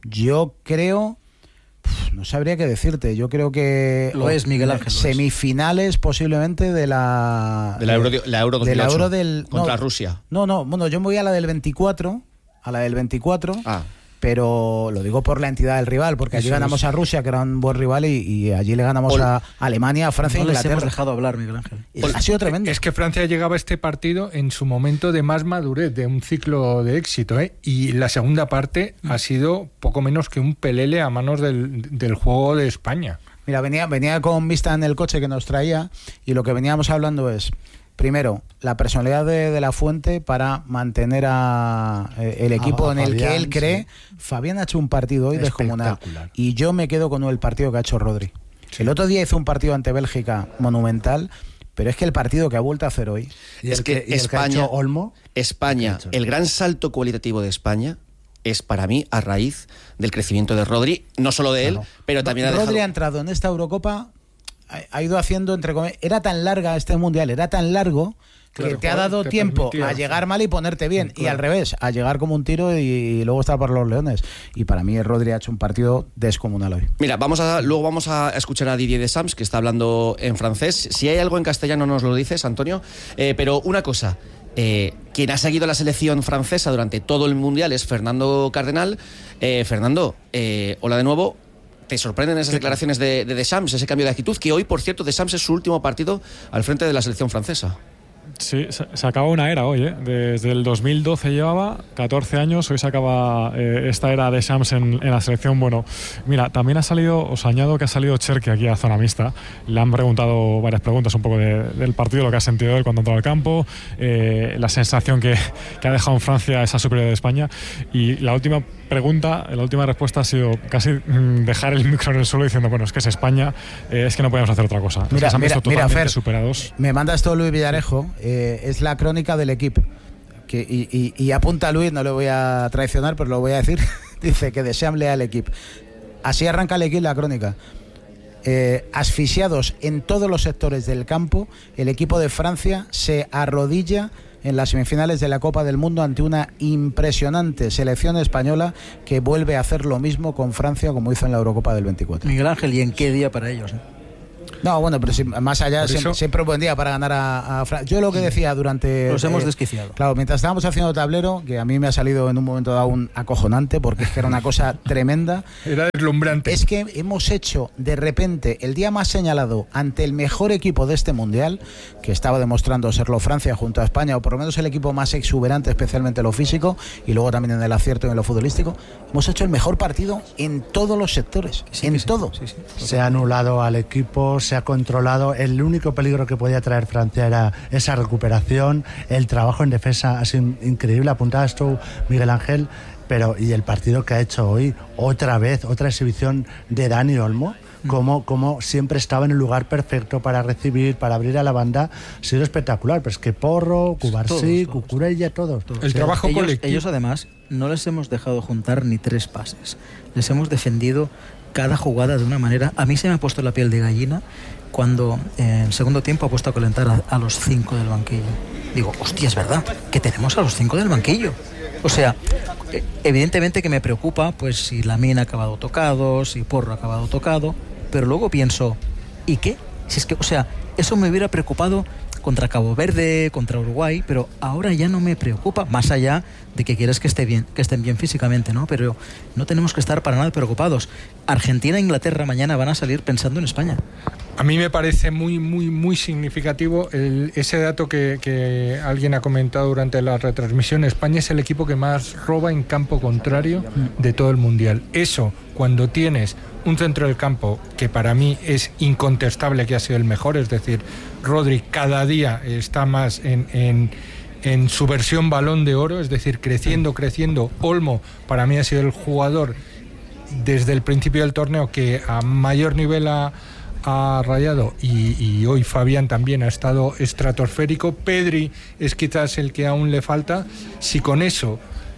Speaker 11: Yo creo, uf, no sabría qué decirte, yo creo que...
Speaker 4: Lo es, Miguel Ángel, lo es.
Speaker 11: Semifinales posiblemente de la...
Speaker 7: De la Euro, la Euro dos
Speaker 11: de
Speaker 7: mil
Speaker 11: la
Speaker 7: ocho,
Speaker 11: Euro del...
Speaker 7: contra
Speaker 11: no,
Speaker 7: Rusia.
Speaker 11: No, no, bueno, yo me voy a la del veinticuatro, a la del veinticuatro.
Speaker 7: Ah.
Speaker 11: Pero lo digo por la entidad del rival, porque allí
Speaker 8: Eso
Speaker 11: ganamos
Speaker 8: es.
Speaker 11: a Rusia, que era un buen rival, y, y allí le ganamos
Speaker 7: Ol-
Speaker 11: a Alemania, a Francia e
Speaker 4: No les hemos
Speaker 11: Inglaterra.
Speaker 4: dejado hablar, Miguel Ángel.
Speaker 11: Y ha sido tremendo.
Speaker 8: Es que Francia llegaba a este partido en su momento de más madurez, de un ciclo de éxito, ¿eh? Y la segunda parte ha sido poco menos que un pelele a manos del, del juego de España.
Speaker 11: Mira, venía, venía con Vista en el coche que nos traía, y lo que veníamos hablando es, primero, la personalidad de, de la Fuente para mantener a eh, el equipo
Speaker 10: A- a
Speaker 11: en el que
Speaker 10: Fabián,
Speaker 11: él cree.
Speaker 10: sí.
Speaker 11: Fabián ha hecho un partido hoy descomunal.
Speaker 10: Espectacular.
Speaker 11: Y yo me quedo con el partido que ha hecho Rodri. El otro día hizo un partido ante Bélgica monumental, pero es que el partido que ha vuelto a hacer hoy...
Speaker 10: Y
Speaker 7: Es
Speaker 10: el
Speaker 7: que
Speaker 10: que, y el que ha
Speaker 7: España-
Speaker 10: hecho Olmo,
Speaker 7: España,
Speaker 10: ¿Qué ha hecho?
Speaker 7: el gran salto cualitativo de España es para mí a raíz del crecimiento de Rodri, no solo de él,
Speaker 11: Claro.
Speaker 7: pero también ha
Speaker 11: Rodri
Speaker 7: dejado...
Speaker 11: ha entrado en esta Eurocopa, ha, ha ido haciendo, entre comillas, era tan larga este mundial, era tan largo que
Speaker 8: Claro,
Speaker 11: te ha
Speaker 8: joder,
Speaker 11: dado
Speaker 8: te
Speaker 11: tiempo
Speaker 8: permitía.
Speaker 11: a llegar mal y ponerte bien, y
Speaker 8: Claro.
Speaker 11: al revés, a llegar como un tiro y, y luego estar para los Leones. Y para mí Rodri ha hecho un partido descomunal hoy.
Speaker 7: Mira, vamos a, luego vamos a escuchar a Didier Deschamps, que está hablando en francés. Si hay algo en castellano nos lo dices, Antonio. Eh, pero una cosa, eh, quien ha seguido la selección francesa durante todo el Mundial es Fernando Cardenal. Eh, Fernando, eh, hola de nuevo. ¿Te sorprenden esas declaraciones de, de Deschamps, ese cambio de actitud? Que hoy, por cierto, Deschamps es su último partido al frente de la selección francesa.
Speaker 1: Sí, se, se acaba una era hoy, ¿eh? Desde el dos mil doce llevaba catorce años, hoy se acaba eh, esta era de Shams en, en la selección. Bueno, mira, también ha salido, os añado que ha salido Cherki aquí a zona mixta. Le han preguntado varias preguntas un poco de, del partido, lo que ha sentido él cuando ha entrado al campo, eh, la sensación que, que ha dejado en Francia esa superioridad de España. Y la última pregunta, la última respuesta ha sido casi mm, dejar el micro en el suelo diciendo, bueno, es que es España, eh, es que no podemos hacer otra cosa.
Speaker 11: Mira,
Speaker 1: se han
Speaker 11: mira,
Speaker 1: visto
Speaker 11: mira,
Speaker 1: totalmente
Speaker 11: Fer,
Speaker 1: superados.
Speaker 11: Me manda esto Luis Villarejo, eh, es la crónica del equipo. Que, y, y, y apunta Luis, no le voy a traicionar, pero lo voy a decir. Dice que Deschamps lea al equipo. Así arranca el equipo la crónica. Eh, asfixiados en todos los sectores del campo, el equipo de Francia se arrodilla en las semifinales de la Copa del Mundo ante una impresionante selección española que vuelve a hacer lo mismo con Francia como hizo en la Eurocopa del veinticuatro.
Speaker 4: Miguel Ángel, ¿y en qué día para ellos? ¿eh?
Speaker 11: No, bueno, pero si, más allá, siempre, siempre un buen día para ganar a, a Francia. Yo lo que decía durante...
Speaker 4: Los
Speaker 11: eh,
Speaker 4: hemos desquiciado.
Speaker 11: Claro, mientras estábamos haciendo tablero, que a mí me ha salido en un momento dado un acojonante, porque es que era una cosa tremenda.
Speaker 8: Era deslumbrante.
Speaker 11: Es que hemos hecho, de repente, el día más señalado ante el mejor equipo de este Mundial, que estaba demostrando serlo Francia junto a España, o por lo menos el equipo más exuberante, especialmente en lo físico, y luego también en el acierto y en lo futbolístico, hemos hecho el mejor partido en todos los sectores, sí, en sí, todo. Sí, sí.
Speaker 10: Se ha anulado al equipo, se ha controlado. El único peligro que podía traer Francia era esa recuperación. El trabajo en defensa ha sido increíble. Apuntabas tú, Miguel Ángel, pero y el partido que ha hecho hoy, otra vez, otra exhibición de Dani Olmo, como, como siempre estaba en el lugar perfecto para recibir, para abrir a la banda. Ha sido espectacular, pero es que Porro, Cubarsí, Cucurella, todos. todos.
Speaker 8: El trabajo
Speaker 4: ellos,
Speaker 8: colectivo.
Speaker 4: Ellos además no les hemos dejado juntar ni tres pases. Les hemos defendido cada jugada de una manera. A mí se me ha puesto la piel de gallina cuando eh, en segundo tiempo ha puesto a calentar a, a los cinco del banquillo. Digo, hostia, es verdad, que tenemos a los cinco del banquillo. O sea, eh, evidentemente que me preocupa pues si Lamine ha acabado tocado, si Porro ha acabado tocado, pero luego pienso, ¿y qué? Si es que, o sea, eso me hubiera preocupado contra Cabo Verde, contra Uruguay, pero ahora ya no me preocupa, más allá de que quieres que esté bien, que estén bien físicamente, ¿no? Pero no tenemos que estar para nada preocupados. Argentina e Inglaterra mañana van a salir pensando en España.
Speaker 8: A mí me parece muy, muy, muy significativo el, ese dato que, que alguien ha comentado durante la retransmisión. España es el equipo que más roba en campo contrario de todo el Mundial. Eso, cuando tienes un centro del campo que para mí es incontestable que ha sido el mejor, es decir, Rodri cada día está más en, en, en su versión balón de oro, es decir, creciendo, creciendo. Olmo para mí ha sido el jugador desde el principio del torneo que a mayor nivel ha, ha rayado, y, y hoy Fabián también ha estado estratosférico. Pedri es quizás el que aún le falta. Si con eso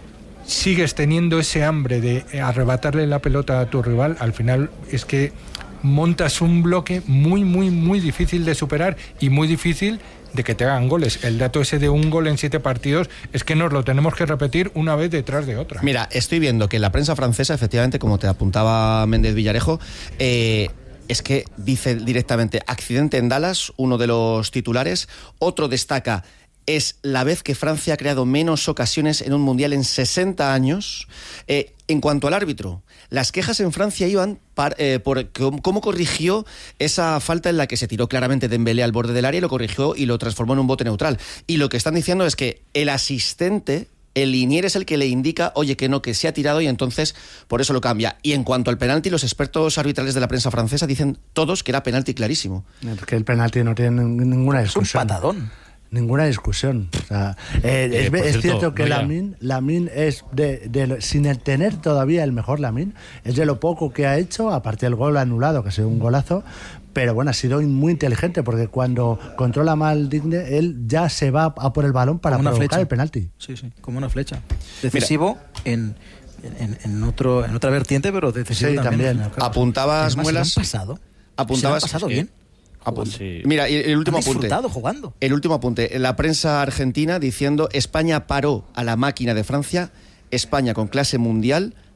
Speaker 8: sigues teniendo ese hambre de arrebatarle la pelota a tu rival, al final es que montas un bloque muy, muy, muy difícil de superar y muy difícil de que te hagan goles. El dato ese de un gol en siete partidos es que nos lo tenemos que repetir una vez detrás de otra.
Speaker 7: Mira, estoy viendo que la prensa francesa, efectivamente, como te apuntaba Méndez Villarejo, eh, es que dice directamente accidente en Dallas, uno de los titulares. Otro destaca: es la vez que Francia ha creado menos ocasiones en un mundial en sesenta años. Eh, en cuanto al árbitro, las quejas en Francia iban par, eh, por cómo corrigió esa falta en la que se tiró claramente Dembélé al borde del área, y lo corrigió y lo transformó en un bote neutral. Y lo que están diciendo es que el asistente, el linier, es el que le indica, oye, que no, que se ha tirado, y entonces por eso lo cambia. Y en cuanto al penalti, los expertos arbitrales de la prensa francesa dicen todos que era penalti clarísimo.
Speaker 10: Es que el penalti no tiene ninguna discusión.
Speaker 11: Es un patadón.
Speaker 10: Ninguna discusión. O sea, eh, eh, es, es cierto que Lamine, Lamine es de, de, sin el tener todavía el mejor Lamine, es de lo poco que ha hecho, aparte del gol anulado, que ha sido un golazo. Pero bueno, ha sido muy inteligente, porque cuando controla mal Digne, él ya se va a por el balón para provocar flecha. El penalti.
Speaker 4: Sí, sí, como una flecha. Decisivo en, en, en, otro, en otra vertiente, pero decisivo sí, también. también.
Speaker 7: Apuntabas, Muelas.
Speaker 4: ¿Se han pasado?
Speaker 7: Apuntabas.
Speaker 4: ¿Se han pasado bien?
Speaker 7: Sí. Mira, el último apunte.
Speaker 4: Jugando.
Speaker 7: El último apunte. La prensa argentina diciendo: España paró a la máquina de Francia. España, con clase mundial,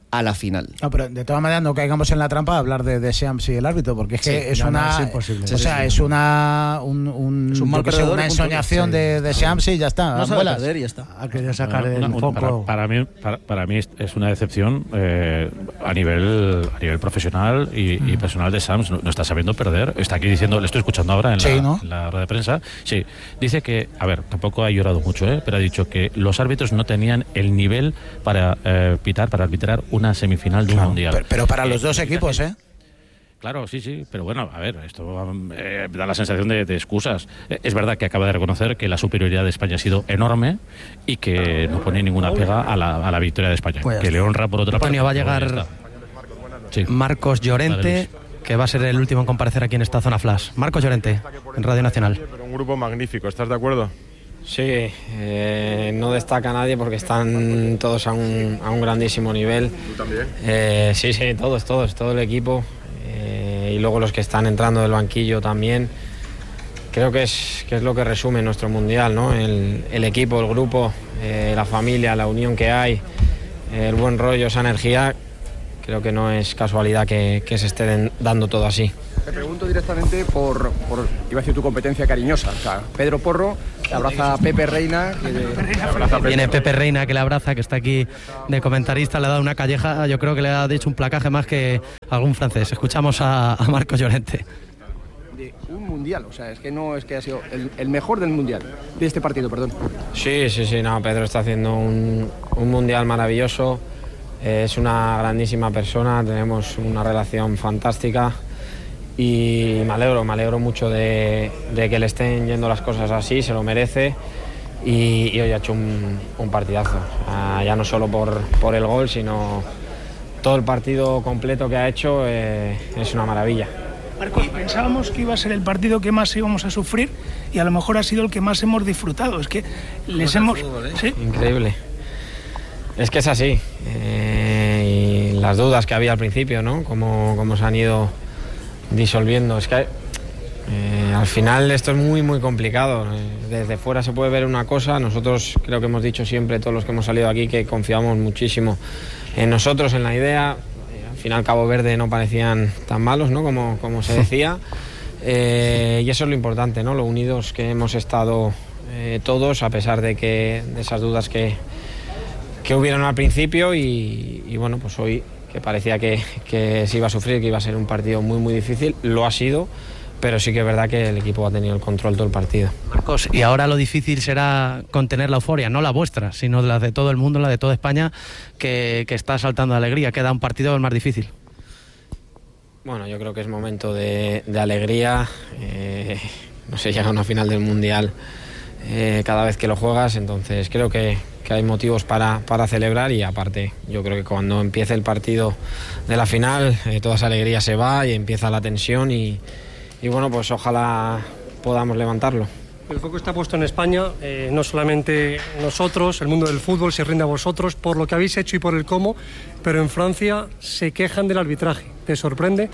Speaker 7: a la final.
Speaker 11: No, pero de todas maneras no caigamos en la trampa de hablar de Deschamps y el árbitro, porque es que
Speaker 7: Sí,
Speaker 11: es
Speaker 7: no,
Speaker 11: una,
Speaker 7: no, es imposible.
Speaker 11: o
Speaker 7: Sí,
Speaker 11: sea,
Speaker 7: sí,
Speaker 11: es
Speaker 7: sí.
Speaker 11: una un, un,
Speaker 4: Es un mal
Speaker 11: yo qué sé,
Speaker 4: perdedor
Speaker 11: una
Speaker 4: y punto.
Speaker 11: ensoñación
Speaker 4: Sí.
Speaker 11: de Deschamps y ya está.
Speaker 4: No sabe
Speaker 11: abuelas.
Speaker 4: perder y ya está.
Speaker 10: Ha querido sacar
Speaker 9: Una-
Speaker 10: el
Speaker 9: una-
Speaker 10: foco.
Speaker 9: Para, para mí, para, para mí es una decepción eh, a nivel a nivel profesional y, y personal de Sams. No, no está sabiendo perder. Está aquí diciendo, le estoy escuchando ahora en,
Speaker 11: Sí,
Speaker 9: la,
Speaker 11: ¿no?
Speaker 9: en la rueda de prensa. Sí, dice que, a ver, tampoco ha llorado mucho, ¿eh? Pero ha dicho que los árbitros no tenían el nivel para eh, pitar, para arbitrar una semifinal de un mundial.
Speaker 11: Pero, pero para los dos equipos, ¿eh?
Speaker 9: Claro, sí, sí, pero bueno, a ver, esto eh, da la sensación de, de excusas. Eh, es verdad que acaba de reconocer que la superioridad de España ha sido enorme y que no pone ninguna pega a la, a la victoria de España,
Speaker 6: Pues ya
Speaker 9: que
Speaker 6: está.
Speaker 9: le honra por otra parte.
Speaker 6: Antonio, va a
Speaker 9: pero ya
Speaker 6: llegar
Speaker 9: está. Sí.
Speaker 6: Marcos Llorente,
Speaker 9: Vale,
Speaker 6: que va a ser el último en comparecer aquí en esta zona flash. Marcos Llorente, en Radio Nacional.
Speaker 19: Pero un grupo magnífico, ¿estás de acuerdo?
Speaker 23: Sí, eh, no destaca nadie porque están todos a un, a un grandísimo nivel.
Speaker 19: ¿Tú también?
Speaker 23: Eh, sí, sí, todos, todos, todo el equipo. Eh, y luego los que están entrando del banquillo también. Creo que es, que es lo que resume nuestro mundial, ¿no? El, el equipo, el grupo, eh, la familia, la unión que hay, el buen rollo, esa energía. Creo que no es casualidad que, que se esté den- dando todo así.
Speaker 17: Te pregunto directamente por, por, iba a decir tu competencia cariñosa. O sea, Pedro Porro le abraza a Pepe Reina. Que le abraza a Pepe.
Speaker 6: Viene Pepe Reina, que le abraza, que está aquí de comentarista, le ha dado una calleja, yo creo que le ha dicho un placaje más que algún francés. Escuchamos a, a Marcos Llorente.
Speaker 17: De un mundial, o sea, es que no es que ha sido el, el mejor del mundial, de este partido, perdón.
Speaker 23: Sí, sí, sí, no, Pedro está haciendo un, un mundial maravilloso, eh, es una grandísima persona, tenemos una relación fantástica y me alegro, me alegro mucho de, de que le estén yendo las cosas así, se lo merece y, y hoy ha hecho un, un partidazo, ah, ya no solo por, por el gol, sino todo el partido completo que ha hecho, eh, es una maravilla.
Speaker 16: Marcos, pensábamos que iba a ser el partido que más íbamos a sufrir y a lo mejor ha sido el que más hemos disfrutado. Es que les hemos... ¿Sí?
Speaker 23: Increíble. Es que es así. Eh, y las dudas que había al principio, ¿no? Cómo, cómo se han ido disolviendo. Es que eh, al final esto es muy, muy complicado. Eh, Desde fuera se puede ver una cosa. Nosotros creo que hemos dicho siempre, todos los que hemos salido aquí, que confiamos muchísimo en nosotros, en la idea. Eh, al final Cabo Verde no parecían tan malos, ¿no? Como, como se decía. Eh, y eso es lo importante, ¿no? Lo unidos que hemos estado eh, todos, a pesar de que de esas dudas que, que hubieron al principio y, y bueno, pues hoy que parecía que, que se iba a sufrir, que iba a ser un partido muy muy difícil, lo ha sido, pero sí que es verdad que el equipo ha tenido el control todo el partido.
Speaker 6: Marcos, y ahora lo difícil será contener la euforia, no la vuestra, sino la de todo el mundo, la de toda España, que, que está saltando de alegría. Queda un partido el más difícil.
Speaker 23: Bueno, yo creo que es momento de, de alegría. Eh, no sé, llega a una final del Mundial eh, cada vez que lo juegas, entonces creo que, que hay motivos para, para celebrar y aparte yo creo que cuando empiece el partido de la final eh, toda esa alegría se va y empieza la tensión y, y bueno, pues ojalá podamos levantarlo.
Speaker 18: El foco está puesto en España, eh, no solamente nosotros, el mundo del fútbol se rinde a vosotros por lo que habéis hecho y por el cómo, pero en Francia se quejan del arbitraje. ¿Te sorprende?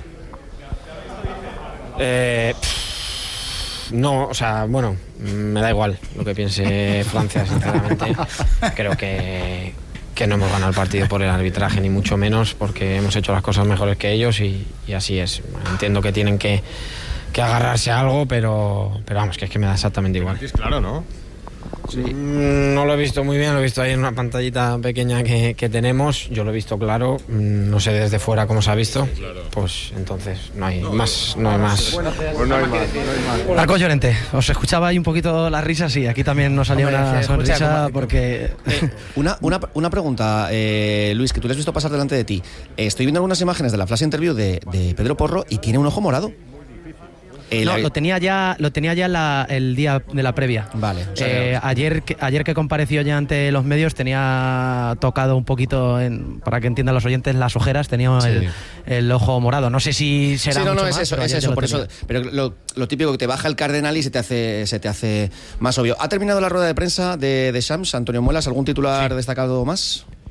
Speaker 23: Eh, pff, no, o sea, bueno, me da igual lo que piense Francia, sinceramente. Creo que, que no hemos ganado el partido por el arbitraje, ni mucho menos, porque hemos hecho las cosas mejores que ellos y, y así es. Entiendo que tienen que, que agarrarse a algo, pero, pero vamos, que es que me da exactamente igual.
Speaker 19: Es claro, ¿no?
Speaker 23: Sí. No lo he visto muy bien, lo he visto ahí en una pantallita pequeña que, que tenemos, yo lo he visto claro, no sé desde fuera cómo se ha visto, pues entonces no hay más, no hay más.
Speaker 19: Pues no hay más.
Speaker 6: Marcos Llorente, os escuchaba ahí un poquito las risas y aquí también nos salía
Speaker 7: Hombre,
Speaker 6: una
Speaker 7: se escucha
Speaker 6: sonrisa
Speaker 7: como-
Speaker 6: porque...
Speaker 7: Una, una, una pregunta, eh, Luis, que tú le has visto pasar delante de ti. Eh, estoy viendo algunas imágenes de la flash interview de, de Pedro Porro y tiene un ojo morado. El-
Speaker 6: No, lo tenía ya, lo tenía ya la- el día de la previa.
Speaker 7: Vale. o sea,
Speaker 6: Eh, ayer, que, ayer que compareció ya ante los medios tenía tocado un poquito, en, para que entiendan los oyentes, las ojeras, tenía
Speaker 7: Sí.
Speaker 6: el, el ojo morado. No sé si será
Speaker 7: sí, no,
Speaker 6: mucho
Speaker 7: no, es
Speaker 6: más,
Speaker 7: eso,
Speaker 6: pero
Speaker 7: es
Speaker 6: ayer ya
Speaker 7: eso,
Speaker 6: lo
Speaker 7: por
Speaker 6: tenía.
Speaker 7: eso. Pero lo, lo típico que te baja el cardenal y se te hace, se te hace más obvio. ¿Ha terminado la rueda de prensa de, de Shams, Antonio Muelas? ¿Algún titular destacado más?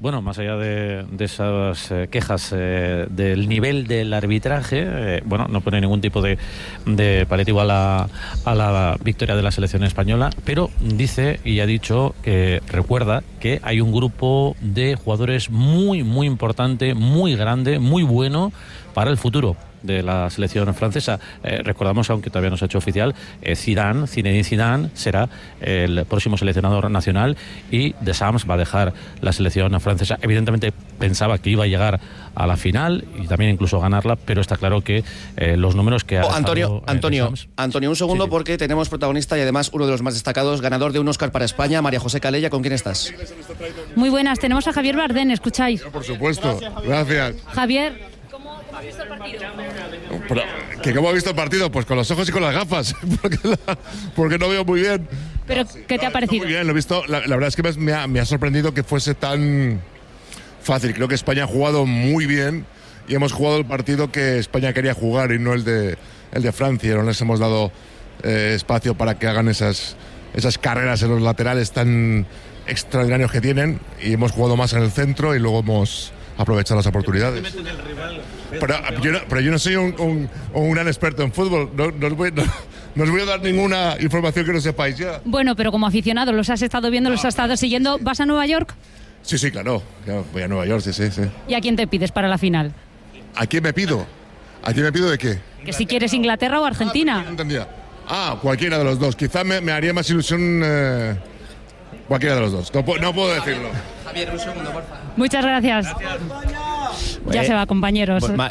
Speaker 9: bueno, más allá de, de esas eh, quejas eh, del nivel del arbitraje, eh, bueno, no pone ningún tipo de, de paliativo a la, a la victoria de la selección española, pero dice y ha dicho que recuerda que hay un grupo de jugadores muy, muy importante, muy grande, muy bueno para el futuro de la selección francesa. Eh, recordamos, aunque todavía no se ha hecho oficial, eh, Zidane, Zinedine Zidane será el próximo seleccionador nacional y Deschamps va a dejar la selección francesa. Evidentemente pensaba que iba a llegar a la final y también incluso ganarla, pero está claro que eh, los números que ha
Speaker 7: oh, Antonio,
Speaker 9: dejado, eh,
Speaker 7: Antonio,
Speaker 9: Deschamps,
Speaker 7: Antonio, un segundo,
Speaker 9: sí, sí.
Speaker 7: porque tenemos protagonista y además uno de los más destacados, ganador de un Oscar para España, María José Calella. ¿Con quién estás?
Speaker 3: Muy buenas, tenemos a Javier Bardén, ¿escucháis?
Speaker 12: Por supuesto, gracias.
Speaker 3: Javier, ¿cómo has visto el partido?
Speaker 12: Pero, ¿que ¿Cómo ha visto el partido? Pues con los ojos y con las gafas, porque, la, porque no veo muy bien.
Speaker 3: ¿Pero qué te ha parecido?
Speaker 12: Muy bien, lo he visto. La, la verdad es que me ha, me ha sorprendido que fuese tan fácil. Creo que España ha jugado muy bien y hemos jugado el partido que España quería jugar y no el de, el de Francia. No les hemos dado eh, espacio para que hagan esas, esas carreras en los laterales tan extraordinarios que tienen, y hemos jugado más en el centro y luego hemos aprovechado las oportunidades. Pero yo no, pero yo no soy un, un, un gran experto en fútbol, no, no, os voy, no, no os voy a dar ninguna información que no sepáis ya.
Speaker 3: Bueno, pero como aficionado, los has estado viendo, los has estado siguiendo. ¿Vas a Nueva York?
Speaker 12: Sí, sí, claro, claro, voy a Nueva York, sí, sí, sí.
Speaker 3: ¿Y a quién te pides para la final?
Speaker 12: ¿A quién me pido? ¿A quién me pido de qué?
Speaker 3: Que si quieres Inglaterra o Argentina.
Speaker 12: Ah, no entendía. Ah, cualquiera de los dos. Quizá me, me haría más ilusión eh, cualquiera de los dos. No, no puedo decirlo.
Speaker 7: Javier, un segundo, por favor.
Speaker 3: Muchas gracias. Ya
Speaker 7: Eh,
Speaker 3: se va, compañeros.
Speaker 7: Pues, ma,